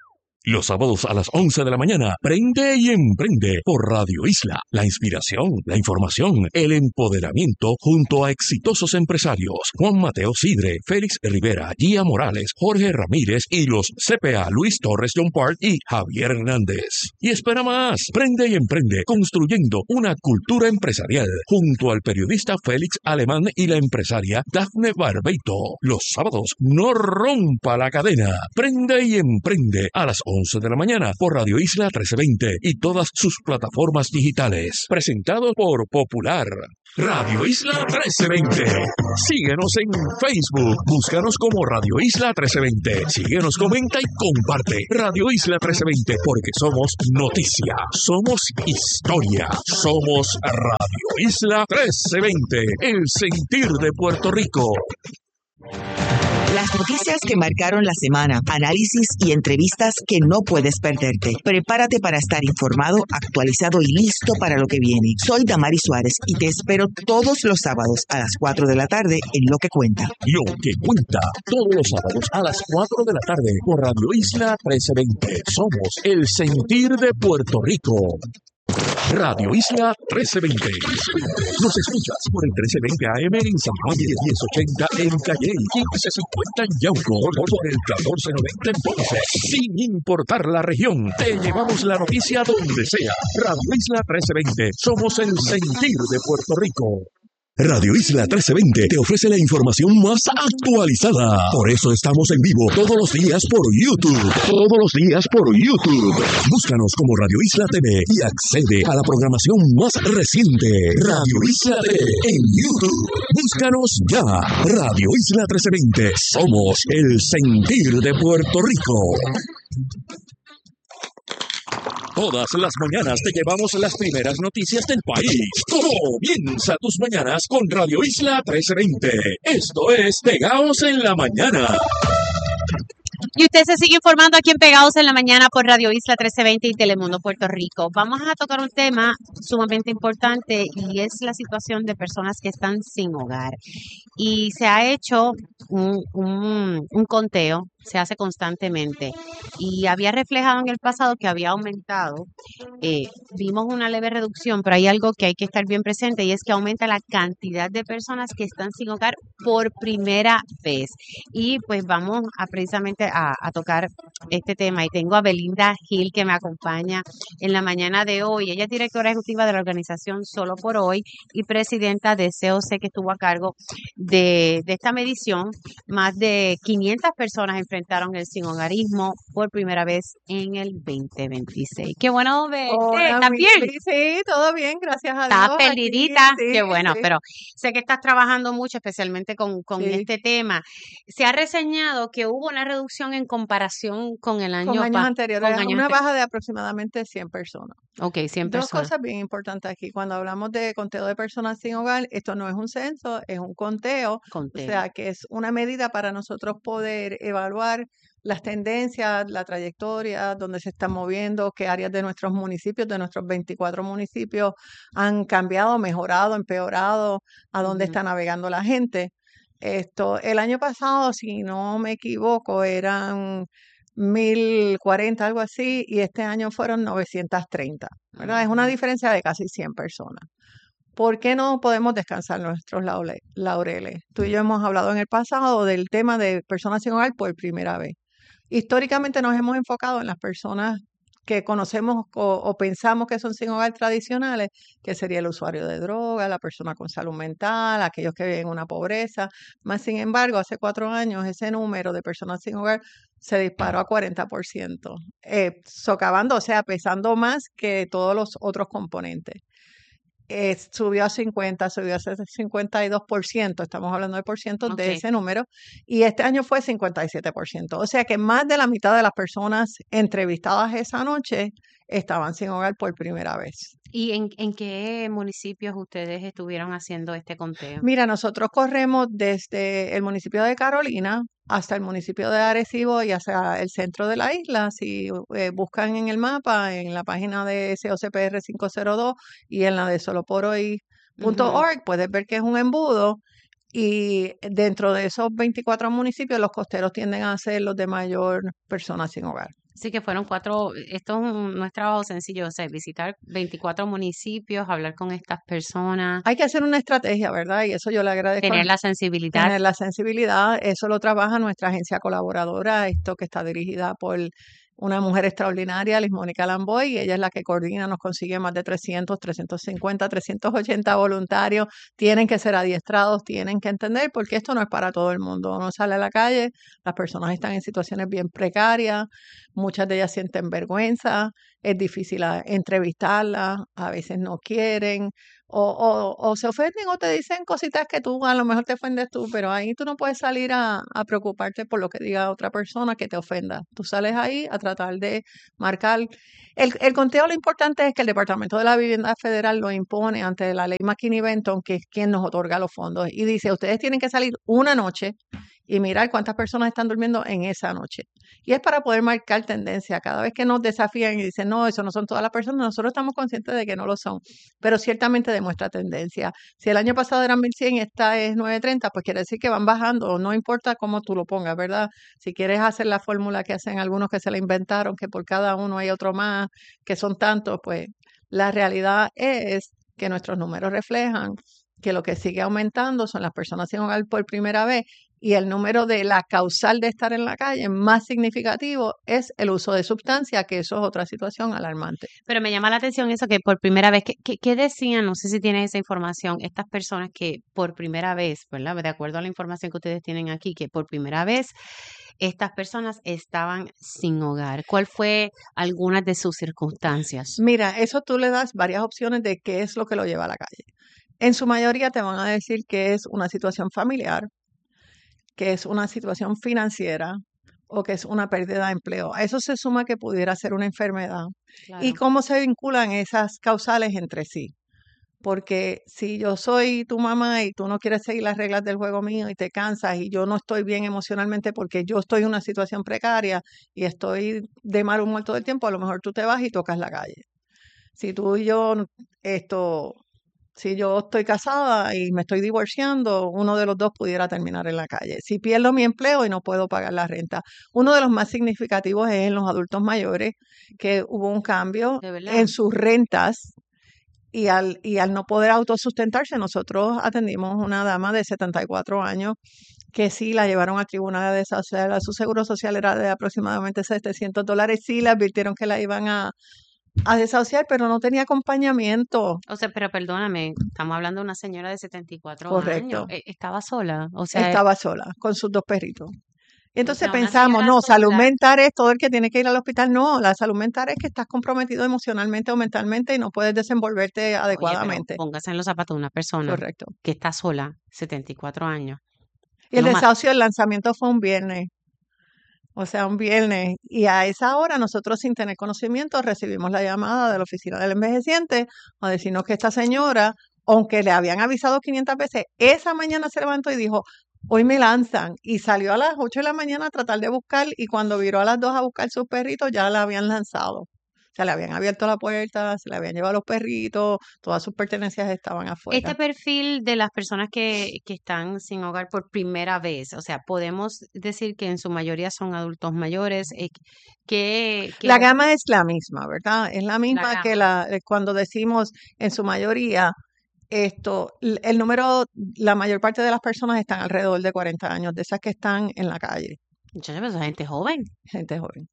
Los sábados a las once de la mañana, Prende y Emprende por Radio Isla. La inspiración, la información, el empoderamiento junto a exitosos empresarios. Juan Mateo Sidre, Félix Rivera, Gia Morales, Jorge Ramírez y los C P A Luis Torres John Park y Javier Hernández. Y espera más, Prende y Emprende construyendo una cultura empresarial junto al periodista Félix Alemán y la empresaria Dafne Barbeito. Los sábados, no rompa la cadena. Prende y Emprende a las once de la mañana por Radio Isla trece veinte y todas sus plataformas digitales. Presentado por Popular. Radio Isla trece veinte. Síguenos en Facebook. Búscanos como Radio Isla trece veinte. Síguenos, comenta y comparte. Radio Isla trece veinte, porque somos noticia, somos historia, somos Radio Isla trece veinte. El sentir de Puerto Rico. Las noticias que marcaron la semana, análisis y entrevistas que no puedes perderte. Prepárate para estar informado, actualizado y listo para lo que viene. Soy Damari Suárez y te espero todos los sábados a las cuatro de la tarde en Lo que Cuenta. Lo que Cuenta, todos los sábados a las cuatro de la tarde por Radio Isla trece veinte. Somos el sentir de Puerto Rico. Radio Isla trece veinte. Nos escuchas por el trece veinte A M en San Juan, diez ochenta en Calle, quince cincuenta en Yauco, por el catorce noventa en Ponce. Sin importar la región, te llevamos la noticia donde sea. Radio Isla trece veinte. Somos el sentir de Puerto Rico. Radio Isla trece veinte te ofrece la información más actualizada. Por eso estamos en vivo todos los días por YouTube. Todos los días por YouTube. Búscanos como Radio Isla T V y accede a la programación más reciente. Radio Isla T V en YouTube. Búscanos ya. Radio Isla trece veinte. Somos el sentir de Puerto Rico. Todas las mañanas te llevamos las primeras noticias del país. Comienza tus mañanas con Radio Isla trece veinte. Esto es Pegaos en la Mañana. Y usted se sigue informando aquí en Pegados en la Mañana por Radio Isla trece veinte y Telemundo Puerto Rico. Vamos a tocar un tema sumamente importante y es la situación de personas que están sin hogar. Y se ha hecho un, un, un conteo, se hace constantemente. Y había reflejado en el pasado que había aumentado. Eh, vimos una leve reducción, pero hay algo que hay que estar bien presente y es que aumenta la cantidad de personas que están sin hogar por primera vez. Y pues vamos a precisamente a, a tocar este tema. Y tengo a Belinda Gil que me acompaña en la mañana de hoy. Ella es directora ejecutiva de la organización Solo por Hoy y presidenta de C O C, que estuvo a cargo de, de esta medición. Más de quinientas personas enfrentaron el sinhogarismo por primera vez en el veinte veintiséis. Qué bueno verte. ¿Estás bien? Sí, todo bien, gracias a Dios. Estás perdidita. Aquí, sí, Qué bueno, sí. pero sé que estás trabajando mucho, especialmente con, con Sí. este tema. Se ha reseñado que hubo una reducción en comparación con el año Con años pa- anteriores, con años una ante- baja de aproximadamente cien personas. Ok, cien Dos personas. cosas bien importantes aquí. Cuando hablamos de conteo de personas sin hogar, esto no es un censo, es un conteo. Conteo. O sea, que es una medida para nosotros poder evaluar las tendencias, la trayectoria, dónde se están moviendo, qué áreas de nuestros municipios, de nuestros veinticuatro municipios han cambiado, mejorado, empeorado, a dónde Ujú. está navegando la gente. Esto, el año pasado, si no me equivoco, eran mil cuarenta, algo así, y este año fueron novecientos treinta, ¿verdad? Es una diferencia de casi cien personas. ¿Por qué no podemos descansar nuestros laure- laureles? Tú y yo hemos hablado en el pasado del tema de personas sin hogar por primera vez. Históricamente nos hemos enfocado en las personas que conocemos o, o pensamos que son sin hogar tradicionales, que sería el usuario de droga, la persona con salud mental, aquellos que viven en una pobreza. Más sin embargo, hace cuatro años ese número de personas sin hogar se disparó a cuarenta por ciento, eh, socavando, o sea, pesando más que todos los otros componentes. Eh, subió a cincuenta, subió a cincuenta y dos por ciento, estamos hablando de por ciento Ok. de ese número, y este año fue cincuenta y siete por ciento. O sea que más de la mitad de las personas entrevistadas esa noche estaban sin hogar por primera vez. ¿Y en, en qué municipios ustedes estuvieron haciendo este conteo? Mira, nosotros corremos desde el municipio de Carolina hasta el municipio de Arecibo y hacia el centro de la isla. Si eh, buscan en el mapa, en la página de C O C P R quinientos dos y en la de solo por hoy punto org, puedes ver que es un embudo. Y dentro de esos veinticuatro municipios, los costeros tienden a ser los de mayor personas sin hogar. Sí, que fueron cuatro, esto es un- no es trabajo sencillo, o sea, visitar veinticuatro municipios, hablar con estas personas, Hay que hacer una estrategia, ¿verdad? Y eso yo le agradezco. tener la sensibilidad. Tener la sensibilidad, eso lo trabaja nuestra agencia colaboradora, esto que está dirigida por una mujer extraordinaria, Liz Mónica Lamboy, y ella es la que coordina, nos consigue más de trescientos, trescientos cincuenta, trescientos ochenta voluntarios, tienen que ser adiestrados, tienen que entender, porque esto no es para todo el mundo. Uno sale a la calle, las personas están en situaciones bien precarias, muchas de ellas sienten vergüenza, es difícil a- entrevistarlas, a veces no quieren, o, o, o se ofenden o te dicen cositas que tú a lo mejor te ofendes tú, pero ahí tú no puedes salir a, a preocuparte por lo que diga otra persona que te ofenda. Tú sales ahí a tratar de marcar. El, el conteo, lo importante es que el Departamento de la Vivienda Federal lo impone ante la ley McKinney-Benton, que es quien nos otorga los fondos, y dice, ustedes tienen que salir una noche y mirar cuántas personas están durmiendo en esa noche. Y es para poder marcar tendencia. Cada vez que nos desafían y dicen, no, eso no son todas las personas, nosotros estamos conscientes de que no lo son, pero ciertamente demuestra tendencia. Si el año pasado eran mil cien y esta es novecientos treinta, pues quiere decir que van bajando, no importa cómo tú lo pongas, ¿verdad? Si quieres hacer la fórmula que hacen algunos que se la inventaron, que por cada uno hay otro más, que son tantos, pues la realidad es que nuestros números reflejan que lo que sigue aumentando son las personas sin hogar por primera vez, y el número de la causal de estar en la calle más significativo es el uso de sustancias, que eso es otra situación alarmante. Pero me llama la atención eso que por primera vez, ¿qué, qué, qué decían? No sé si tienen esa información, estas personas que por primera vez, ¿verdad? De acuerdo a la información que ustedes tienen aquí, que por primera vez estas personas estaban sin hogar. ¿Cuál fue algunas de sus circunstancias? Mira, eso tú le das varias opciones de qué es lo que lo lleva a la calle. En su mayoría te van a decir que es una situación familiar, que es una situación financiera o que es una pérdida de empleo. A eso se suma que pudiera ser una enfermedad. Claro. ¿Y cómo se vinculan esas causales entre sí? Porque si yo soy tu mamá y tú no quieres seguir las reglas del juego mío y te cansas y yo no estoy bien emocionalmente porque yo estoy en una situación precaria y estoy de mal humor todo el tiempo, a lo mejor tú te vas y tocas la calle. Si tú y yo, esto, si yo estoy casada y me estoy divorciando, uno de los dos pudiera terminar en la calle. Si pierdo mi empleo y no puedo pagar la renta. Uno de los más significativos es en los adultos mayores, que hubo un cambio ¿De verdad? en sus rentas. Y al, y al no poder autosustentarse, nosotros atendimos una dama de setenta y cuatro años que sí la llevaron al tribunal de desahuciar. Su seguro social era de aproximadamente setecientos dólares. Sí le advirtieron que la iban a, a desahuciar, pero no tenía acompañamiento. O sea, pero perdóname, estamos hablando de una señora de setenta y cuatro Correcto. años. Eh, Estaba sola, o sea, Estaba sola con sus dos perritos. Y entonces sea, una pensamos, señora no, salud sola. mental es todo el que tiene que ir al hospital. No, la salud mental es que estás comprometido emocionalmente o mentalmente y no puedes desenvolverte oye, pero adecuadamente. póngase en los zapatos de una persona Correcto. que está sola, setenta y cuatro años. Y el Lo ma- desahucio, el lanzamiento fue un viernes. O sea, un viernes. Y a esa hora nosotros, sin tener conocimiento, recibimos la llamada de la oficina del envejeciente a decirnos que esta señora, aunque le habían avisado quinientas veces, esa mañana se levantó y dijo, hoy me lanzan. Y salió a las ocho de la mañana a tratar de buscar, y cuando viró a las dos a buscar sus perritos, ya la habían lanzado. O sea, le habían abierto la puerta, se le habían llevado los perritos, todas sus pertenencias estaban afuera. Este perfil de las personas que, que están sin hogar por primera vez, o sea, podemos decir que en su mayoría son adultos mayores, eh, que, que- La gama es la misma, ¿verdad? Es la misma gama. que la eh, cuando decimos en su mayoría, esto, l- el número, la mayor parte de las personas están alrededor de cuarenta años, de esas que están en la calle, Muchachos, pero esa gente joven. gente joven.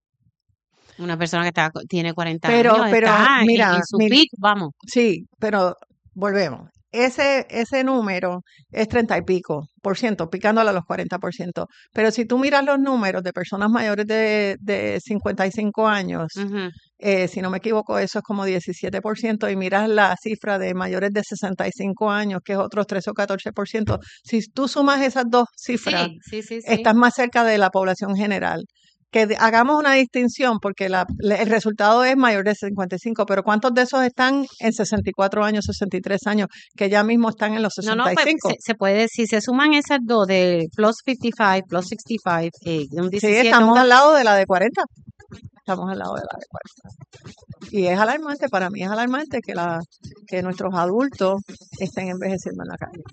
Una persona que está, tiene cuarenta Pero, años pero, está en- mira, en, su mira, peak, vamos. sí, pero volvemos. Ese, ese número es treinta y pico por ciento, picándole a los cuarenta por ciento. Pero si tú miras los números de personas mayores de, de cincuenta y cinco años, Ujú. eh, si no me equivoco, eso es como diecisiete por ciento, y miras la cifra de mayores de sesenta y cinco años, que es otros trece o catorce por ciento. Si tú sumas esas dos cifras, Sí, sí, sí, sí. estás más cerca de la población general. Que de- hagamos una distinción, porque la- le- el resultado es mayor de cincuenta y cinco, pero ¿cuántos de esos están en sesenta y cuatro años, sesenta y tres años, que ya mismo están en los No, no, sesenta y pues cinco? se, se puede, si se suman esas dos de plus cincuenta y cinco, plus sesenta y cinco, eh, de un Sí, diecisiete, estamos un al lado de la de cuarenta. Estamos al lado de la de cuarenta. Y es alarmante, para mí es alarmante que, la, que nuestros adultos estén envejeciendo en la calle.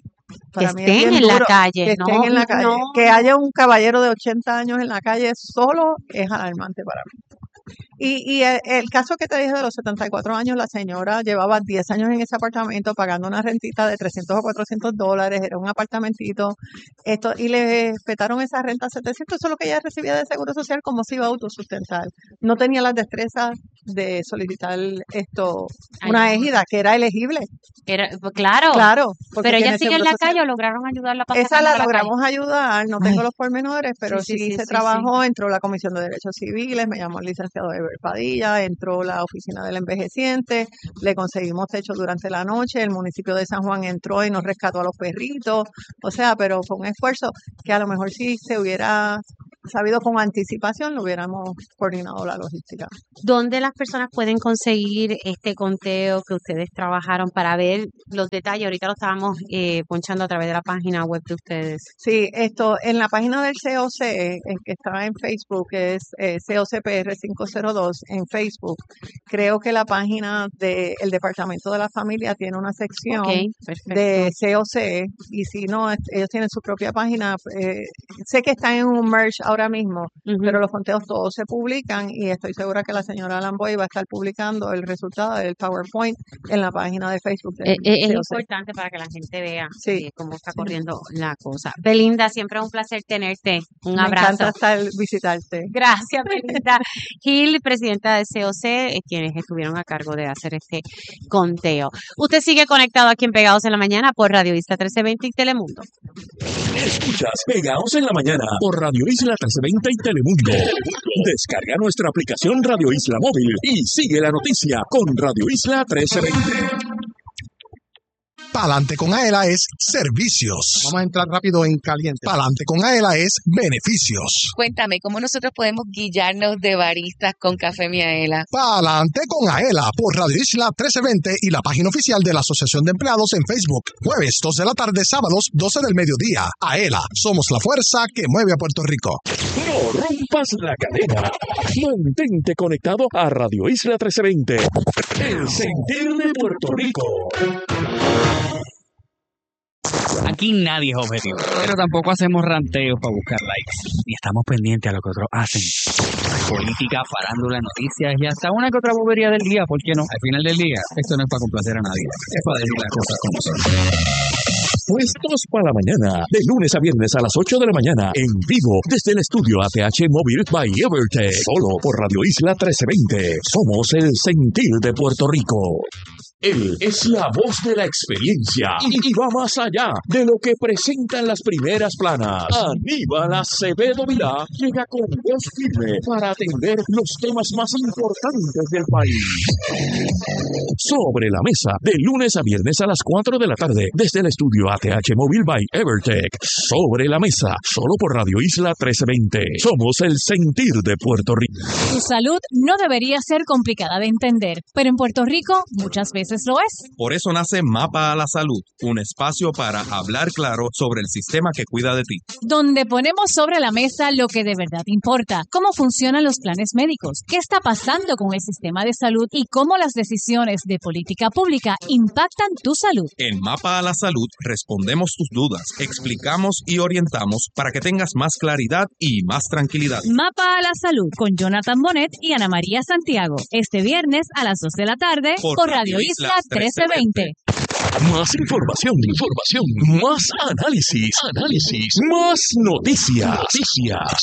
Para que mí es estén bien en la duro calle, que estén no, en la calle. no. Que haya un caballero de ochenta años en la calle solo es alarmante para mí. Y, y el, el caso que te dije de los setenta y cuatro años, la señora llevaba diez años en ese apartamento pagando una rentita de trescientos o cuatrocientos dólares, era un apartamentito, esto, y le respetaron esa renta a setecientos, eso es lo que ella recibía de Seguro Social, como se iba a autosustentar. No tenía las destrezas de solicitar esto, una Ayuda. ejida, que era elegible. Era, pues, claro, Claro, porque pero ella tiene sigue en Seguro la Social. calle o lograron ayudarla para Esa sacarla la de la calle. logramos ayudar, no tengo Ay. los pormenores, pero Sí, sí, sí, sí, se sí, trabajó, entró la Comisión de Derechos Civiles, me llamó el licenciado Eber Padilla, entró la Oficina del Envejeciente, le conseguimos techo durante la noche, el municipio de San Juan entró y nos rescató a los perritos, o sea, pero fue un esfuerzo que a lo mejor si se hubiera sabido con anticipación, lo hubiéramos coordinado la logística. ¿Dónde las personas pueden conseguir este conteo que ustedes trabajaron para ver los detalles? Ahorita lo estábamos eh, ponchando a través de la página web de ustedes. Sí, esto en la página del C O C, el que está en Facebook, que es eh, C O C P R quinientos dos en Facebook, creo que la página del Departamento de la Familia tiene una sección Ok, perfecto. de C O C, y si no, es- ellos tienen su propia página. eh, sé que están en un merge ahora mismo, pero los conteos todos se publican y estoy segura que la señora Lamboy va a estar publicando el resultado del PowerPoint en la página de Facebook del Eh, eh, es C O C. importante para que la gente vea Sí. eh, cómo está corriendo la cosa. Belinda, siempre es un placer tenerte. Un Me abrazo. encanta estar visitarte. Gracias, Belinda Gil, presidenta de C O C, eh, quienes estuvieron a cargo de hacer este conteo. Usted sigue conectado aquí en Pegados en la Mañana por Radio Isla trece veinte y Telemundo. Escuchas Pegados en la Mañana por Radio Isla trece veinte y Telemundo. Descarga nuestra aplicación Radio Isla Móvil y sigue la noticia con Radio Isla trece veinte. Pa'lante con Aela es servicios. Vamos a entrar rápido en caliente. Pa'lante con Aela es beneficios. Cuéntame, ¿cómo nosotros podemos guillarnos de baristas con Café Miaela? Pa'lante con Aela por Radio Isla trece veinte y la página oficial de la Asociación de Empleados en Facebook. Jueves dos de la tarde, sábados doce del mediodía. Aela, somos la fuerza que mueve a Puerto Rico. No rompas la cadena. Mantente conectado a Radio Isla trece veinte. El sentir de Puerto Rico. Aquí nadie es objetivo, pero tampoco hacemos ranteos para buscar likes, ni estamos pendientes a lo que otros hacen. Política, farándula, noticias y hasta una que otra bobería del día, ¿por qué no? Al final del día, esto no es para complacer a nadie, es para decir las cosas como son. Puestos para la mañana, de lunes a viernes a las ocho de la mañana, en vivo, desde el estudio A T H Móvil by Evertech, solo por Radio Isla trece veinte. Somos el sentir de Puerto Rico. Él es la voz de la experiencia y, y va más allá de lo que presentan las primeras planas. Aníbal Acevedo Vilá llega con voz firme para atender los temas más importantes del país. Sobre la mesa, de lunes a viernes a las cuatro de la tarde, desde el estudio A T H Móvil by Evertech. Sobre la mesa, solo por Radio Isla trece veinte. Somos el sentir de Puerto Rico. Tu salud no debería ser complicada de entender, pero en Puerto Rico muchas veces lo es. Por eso nace Mapa a la Salud, un espacio para hablar claro sobre el sistema que cuida de ti. Donde ponemos sobre la mesa lo que de verdad importa, cómo funcionan los planes médicos, qué está pasando con el sistema de salud y cómo las decisiones de política pública impactan tu salud. En Mapa a la Salud respondemos tus dudas, explicamos y orientamos para que tengas más claridad y más tranquilidad. Mapa a la Salud con Jonathan Bonet y Ana María Santiago. Este viernes a las dos de la tarde por, por Radio Isla trece veinte. Más información, información, más análisis, análisis, más noticias, noticias.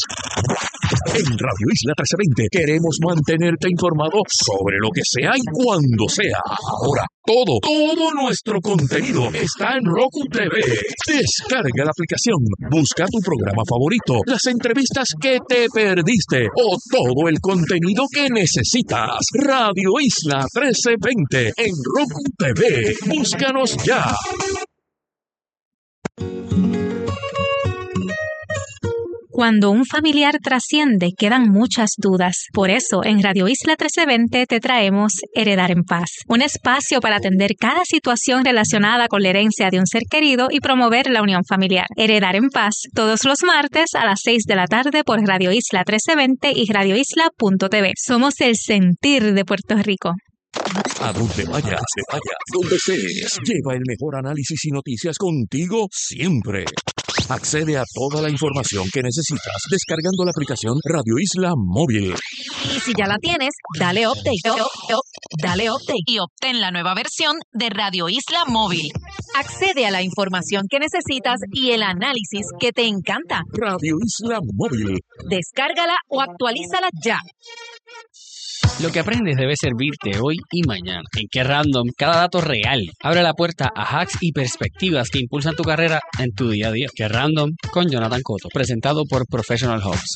En Radio Isla trece veinte queremos mantenerte informado sobre lo que sea y cuando sea. Ahora, todo, todo nuestro contenido está en Roku T V. Descarga la aplicación, busca tu programa favorito, las entrevistas que te perdiste o todo el contenido que necesitas. Radio Isla trece veinte en Roku T V. Búscanos ya. Cuando un familiar trasciende, quedan muchas dudas. Por eso, en Radio Isla trece veinte te traemos Heredar en Paz, un espacio para atender cada situación relacionada con la herencia de un ser querido y promover la unión familiar. Heredar en Paz, todos los martes a las seis de la tarde por Radio Isla trece veinte y radio isla punto t v. Somos el sentir de Puerto Rico. A donde vayas, te vayas, donde estés, lleva el mejor análisis y noticias contigo siempre. Accede a toda la información que necesitas descargando la aplicación Radio Isla Móvil. Y si ya la tienes, dale update. Up, up, dale update y obtén la nueva versión de Radio Isla Móvil. Accede a la información que necesitas y el análisis que te encanta. Radio Isla Móvil. Descárgala o actualízala ya. Lo que aprendes debe servirte hoy y mañana. En Qué Random, cada dato real abre la puerta a hacks y perspectivas que impulsan tu carrera en tu día a día. Qué Random con Jonathan Cotto, presentado por Professional Hubs.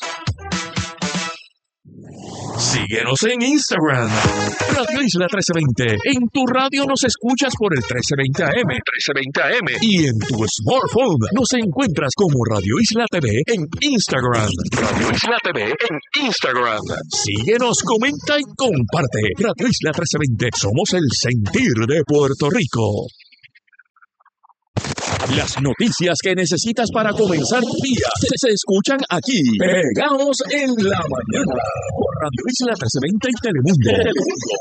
Síguenos en Instagram, Radio Isla trece veinte. En tu radio nos escuchas por el trece veinte A M, trece veinte A M. Y en tu smartphone nos encuentras como Radio Isla T V en Instagram. Radio Isla T V en Instagram. Síguenos, comenta y comparte. Radio Isla trece veinte. Somos el sentir de Puerto Rico. Las noticias que necesitas para comenzar tu día se, se escuchan aquí. Pegados en la mañana. Por Radio Isla trece veinte y Telemundo.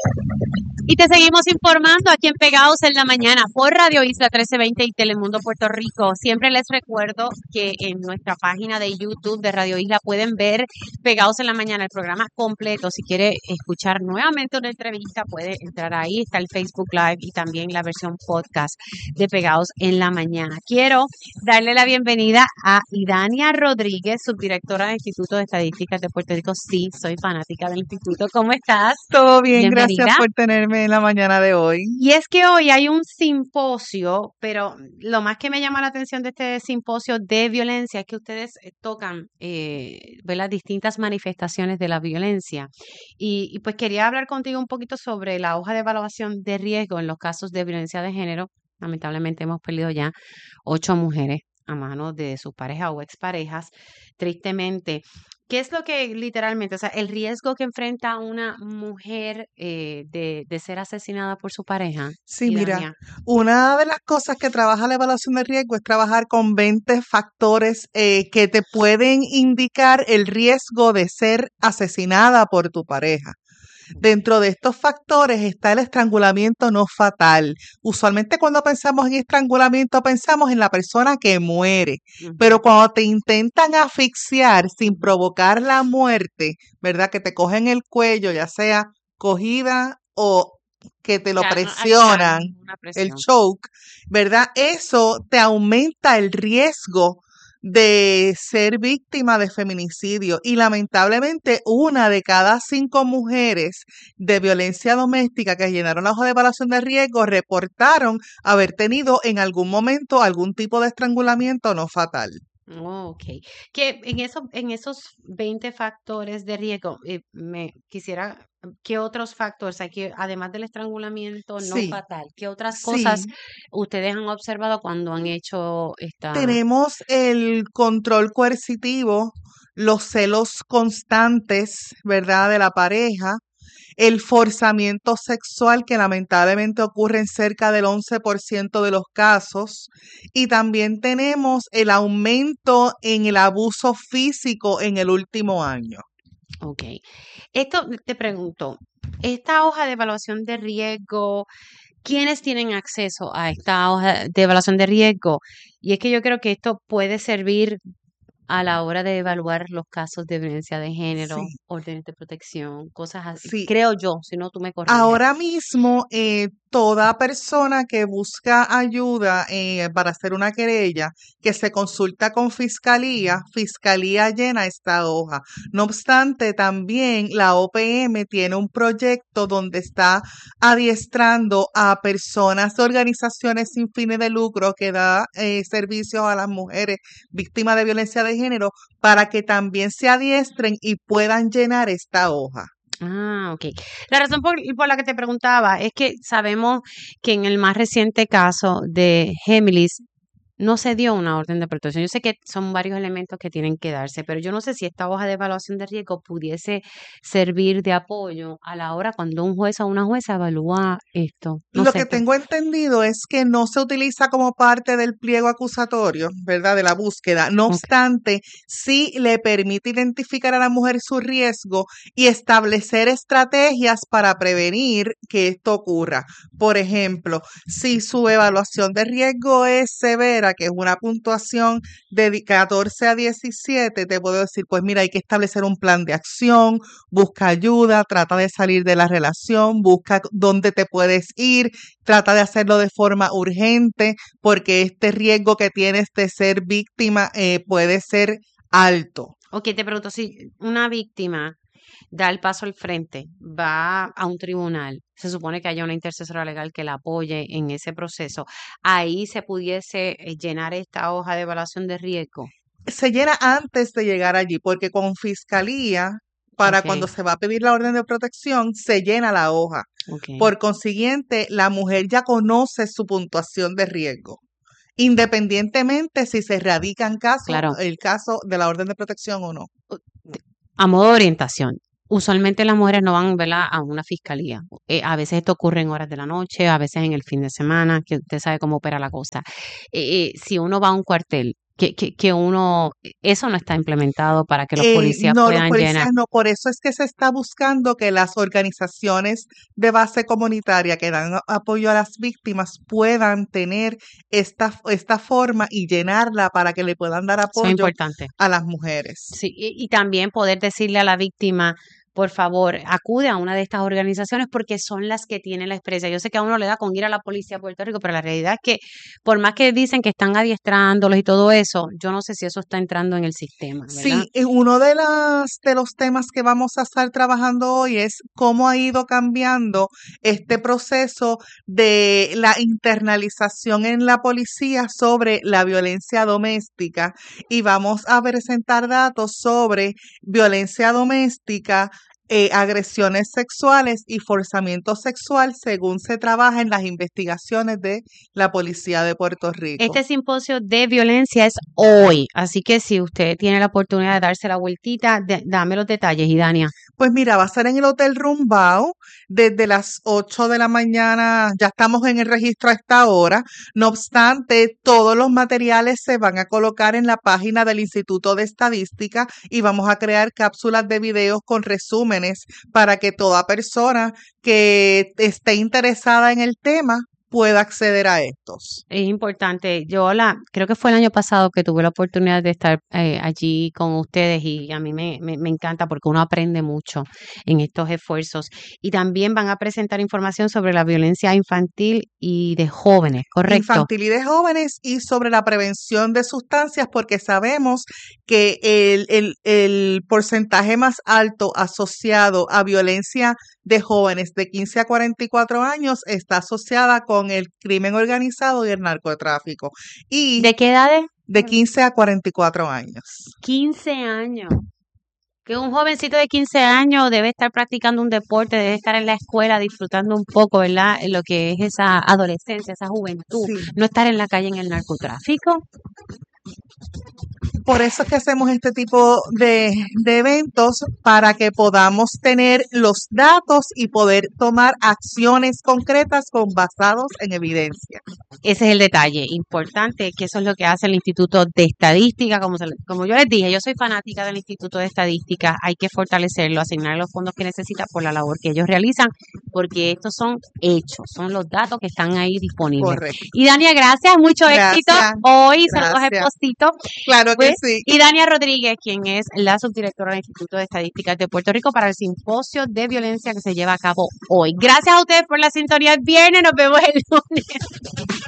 Y te seguimos informando aquí en Pegados en la Mañana por Radio Isla trece veinte y Telemundo Puerto Rico. Siempre les recuerdo que en nuestra página de YouTube de Radio Isla pueden ver Pegados en la Mañana, el programa completo. Si quiere escuchar nuevamente una entrevista, puede entrar ahí. Está el Facebook Live y también la versión podcast de Pegados en la Mañana. Quiero darle la bienvenida a Idania Rodríguez, subdirectora del Instituto de Estadísticas de Puerto Rico. Sí, soy fanática del instituto. ¿Cómo estás? Todo bien, Bienvenida. Gracias por tenerme en la mañana de hoy. Y es que hoy hay un simposio, pero lo más que me llama la atención de este simposio de violencia es que ustedes tocan eh, ver las distintas manifestaciones de la violencia. Y, y pues quería hablar contigo un poquito sobre la hoja de evaluación de riesgo en los casos de violencia de género. Lamentablemente hemos perdido ya ocho mujeres a manos de sus parejas o exparejas, tristemente. ¿Qué es lo que literalmente, o sea, el riesgo que enfrenta una mujer eh, de, de ser asesinada por su pareja? Sí, mira, Idania. una de las cosas que trabaja la evaluación de riesgo es trabajar con veinte factores eh, que te pueden indicar el riesgo de ser asesinada por tu pareja. Dentro de estos factores está el estrangulamiento no fatal. Usualmente cuando pensamos en estrangulamiento pensamos en la persona que muere, Ujú. pero cuando te intentan asfixiar sin provocar la muerte, ¿verdad? Que te cogen el cuello, ya sea cogida o que te lo Ya, no, hay- presionan, hay una el presión. choke, ¿verdad? Eso te aumenta el riesgo de ser víctima de feminicidio y lamentablemente una de cada cinco mujeres de violencia doméstica que llenaron la hoja de evaluación de riesgo reportaron haber tenido en algún momento algún tipo de estrangulamiento no fatal. Oh, ok. Que en esos, en esos veinte factores de riesgo, eh, me quisiera, ¿qué otros factores hay que, además del estrangulamiento no Sí, fatal, qué otras cosas sí. ustedes han observado cuando han hecho esta... Tenemos el control coercitivo, los celos constantes, ¿verdad?, de la pareja, el forzamiento sexual que lamentablemente ocurre en cerca del once por ciento de los casos y también tenemos el aumento en el abuso físico en el último año. Ok. Esto te pregunto, esta hoja de evaluación de riesgo, ¿quiénes tienen acceso a esta hoja de evaluación de riesgo? Y es que yo creo que esto puede servir a la hora de evaluar los casos de violencia de género, Sí, órdenes de protección, cosas así. sí. Creo yo, si no tú me corriges. Ahora mismo, eh, toda persona que busca ayuda eh, para hacer una querella, que se consulta con fiscalía, fiscalía llena esta hoja. No obstante, también la O P M tiene un proyecto donde está adiestrando a personas de organizaciones sin fines de lucro que da eh, servicios a las mujeres víctimas de violencia de género para que también se adiestren y puedan llenar esta hoja. Ah, ok. La razón por, por la que te preguntaba es que sabemos que en el más reciente caso de Géminis, no se dio una orden de protección. Yo sé que son varios elementos que tienen que darse, pero yo no sé si esta hoja de evaluación de riesgo pudiese servir de apoyo a la hora cuando un juez o una jueza evalúa esto. No Lo sé, que pero- tengo entendido es que no se utiliza como parte del pliego acusatorio, ¿verdad? De la búsqueda. No Ok. obstante, sí le permite identificar a la mujer su riesgo y establecer estrategias para prevenir que esto ocurra. Por ejemplo, si su evaluación de riesgo es severa, que es una puntuación de di- catorce a diecisiete, te puedo decir, pues mira, hay que establecer un plan de acción, busca ayuda, trata de salir de la relación, busca dónde te puedes ir, trata de hacerlo de forma urgente, porque este riesgo que tienes de ser víctima eh, puede ser alto. Ok, te pregunto, si una víctima da el paso al frente, va a un tribunal, se supone que haya una intercesora legal que la apoye en ese proceso, ahí se pudiese eh, llenar esta hoja de evaluación de riesgo. Se llena antes de llegar allí, porque con fiscalía, para Ok. cuando se va a pedir la orden de protección, se llena la hoja. Ok. Por consiguiente, la mujer ya conoce su puntuación de riesgo, independientemente si se radica en caso, Claro. el caso de la orden de protección o no. A modo de orientación, usualmente las mujeres no van, ¿verdad?, a una fiscalía. Eh, a veces esto ocurre en horas de la noche, a veces en el fin de semana, que usted sabe cómo opera la cosa. Eh, eh, si uno va a un cuartel, que, que, que uno, eso no está implementado para que los Eh, policías no, los puedan policías llenar. no, por eso es que se está buscando que las organizaciones de base comunitaria que dan a- apoyo a las víctimas puedan tener esta, esta forma y llenarla para que le puedan dar Eso es apoyo importante. a las mujeres. Sí, y, y también poder decirle a la víctima, por favor, acude a una de estas organizaciones porque son las que tienen la experiencia. Yo sé que a uno le da con ir a la policía de Puerto Rico, pero la realidad es que por más que dicen que están adiestrándolos y todo eso, yo no sé si eso está entrando en el sistema, ¿verdad? Sí, y uno de las de los temas que vamos a estar trabajando hoy es cómo ha ido cambiando este proceso de la internalización en la policía sobre la violencia doméstica y vamos a presentar datos sobre violencia doméstica, eh, agresiones sexuales y forzamiento sexual según se trabaja en las investigaciones de la Policía de Puerto Rico. Este simposio de violencia es hoy, así que si usted tiene la oportunidad de darse la vueltita, de- dame los detalles, Idania. Pues mira, va a ser en el Hotel Rumbao desde las ocho de la mañana. Ya estamos en el registro a esta hora. No obstante, todos los materiales se van a colocar en la página del Instituto de Estadística y vamos a crear cápsulas de videos con resúmenes para que toda persona que esté interesada en el tema pueda acceder a estos. Es importante. Yo la, creo que fue el año pasado que tuve la oportunidad de estar eh, allí con ustedes y a mí me, me, me encanta porque uno aprende mucho en estos esfuerzos. Y también van a presentar información sobre la violencia infantil y de jóvenes, ¿correcto? Infantil y de jóvenes y sobre la prevención de sustancias, porque sabemos que el, el, el porcentaje más alto asociado a violencia de jóvenes de quince a cuarenta y cuatro años está asociada con el crimen organizado y el narcotráfico. Y ¿De qué edades? de quince a cuarenta y cuatro años. quince años. Que un jovencito de quince años debe estar practicando un deporte, debe estar en la escuela disfrutando un poco, ¿verdad? En lo que es esa adolescencia, esa juventud. Sí. No estar en la calle en el narcotráfico. Por eso es que hacemos este tipo de, de eventos, para que podamos tener los datos y poder tomar acciones concretas con basados en evidencia. Ese es el detalle importante, que eso es lo que hace el Instituto de Estadística. Como, se le- como yo les dije, yo soy fanática del Instituto de Estadística, hay que fortalecerlo, asignar los fondos que necesita por la labor que ellos realizan, porque estos son hechos, son los datos que están ahí disponibles. Correcto. Y Dania, gracias, mucho Gracias, éxito hoy, saludos gracias. Esposito. Claro que Pues, sí. y Dania Rodríguez, quien es la subdirectora del Instituto de Estadísticas de Puerto Rico para el simposio de violencia que se lleva a cabo hoy. Gracias a ustedes por la sintonía el viernes, nos vemos el lunes.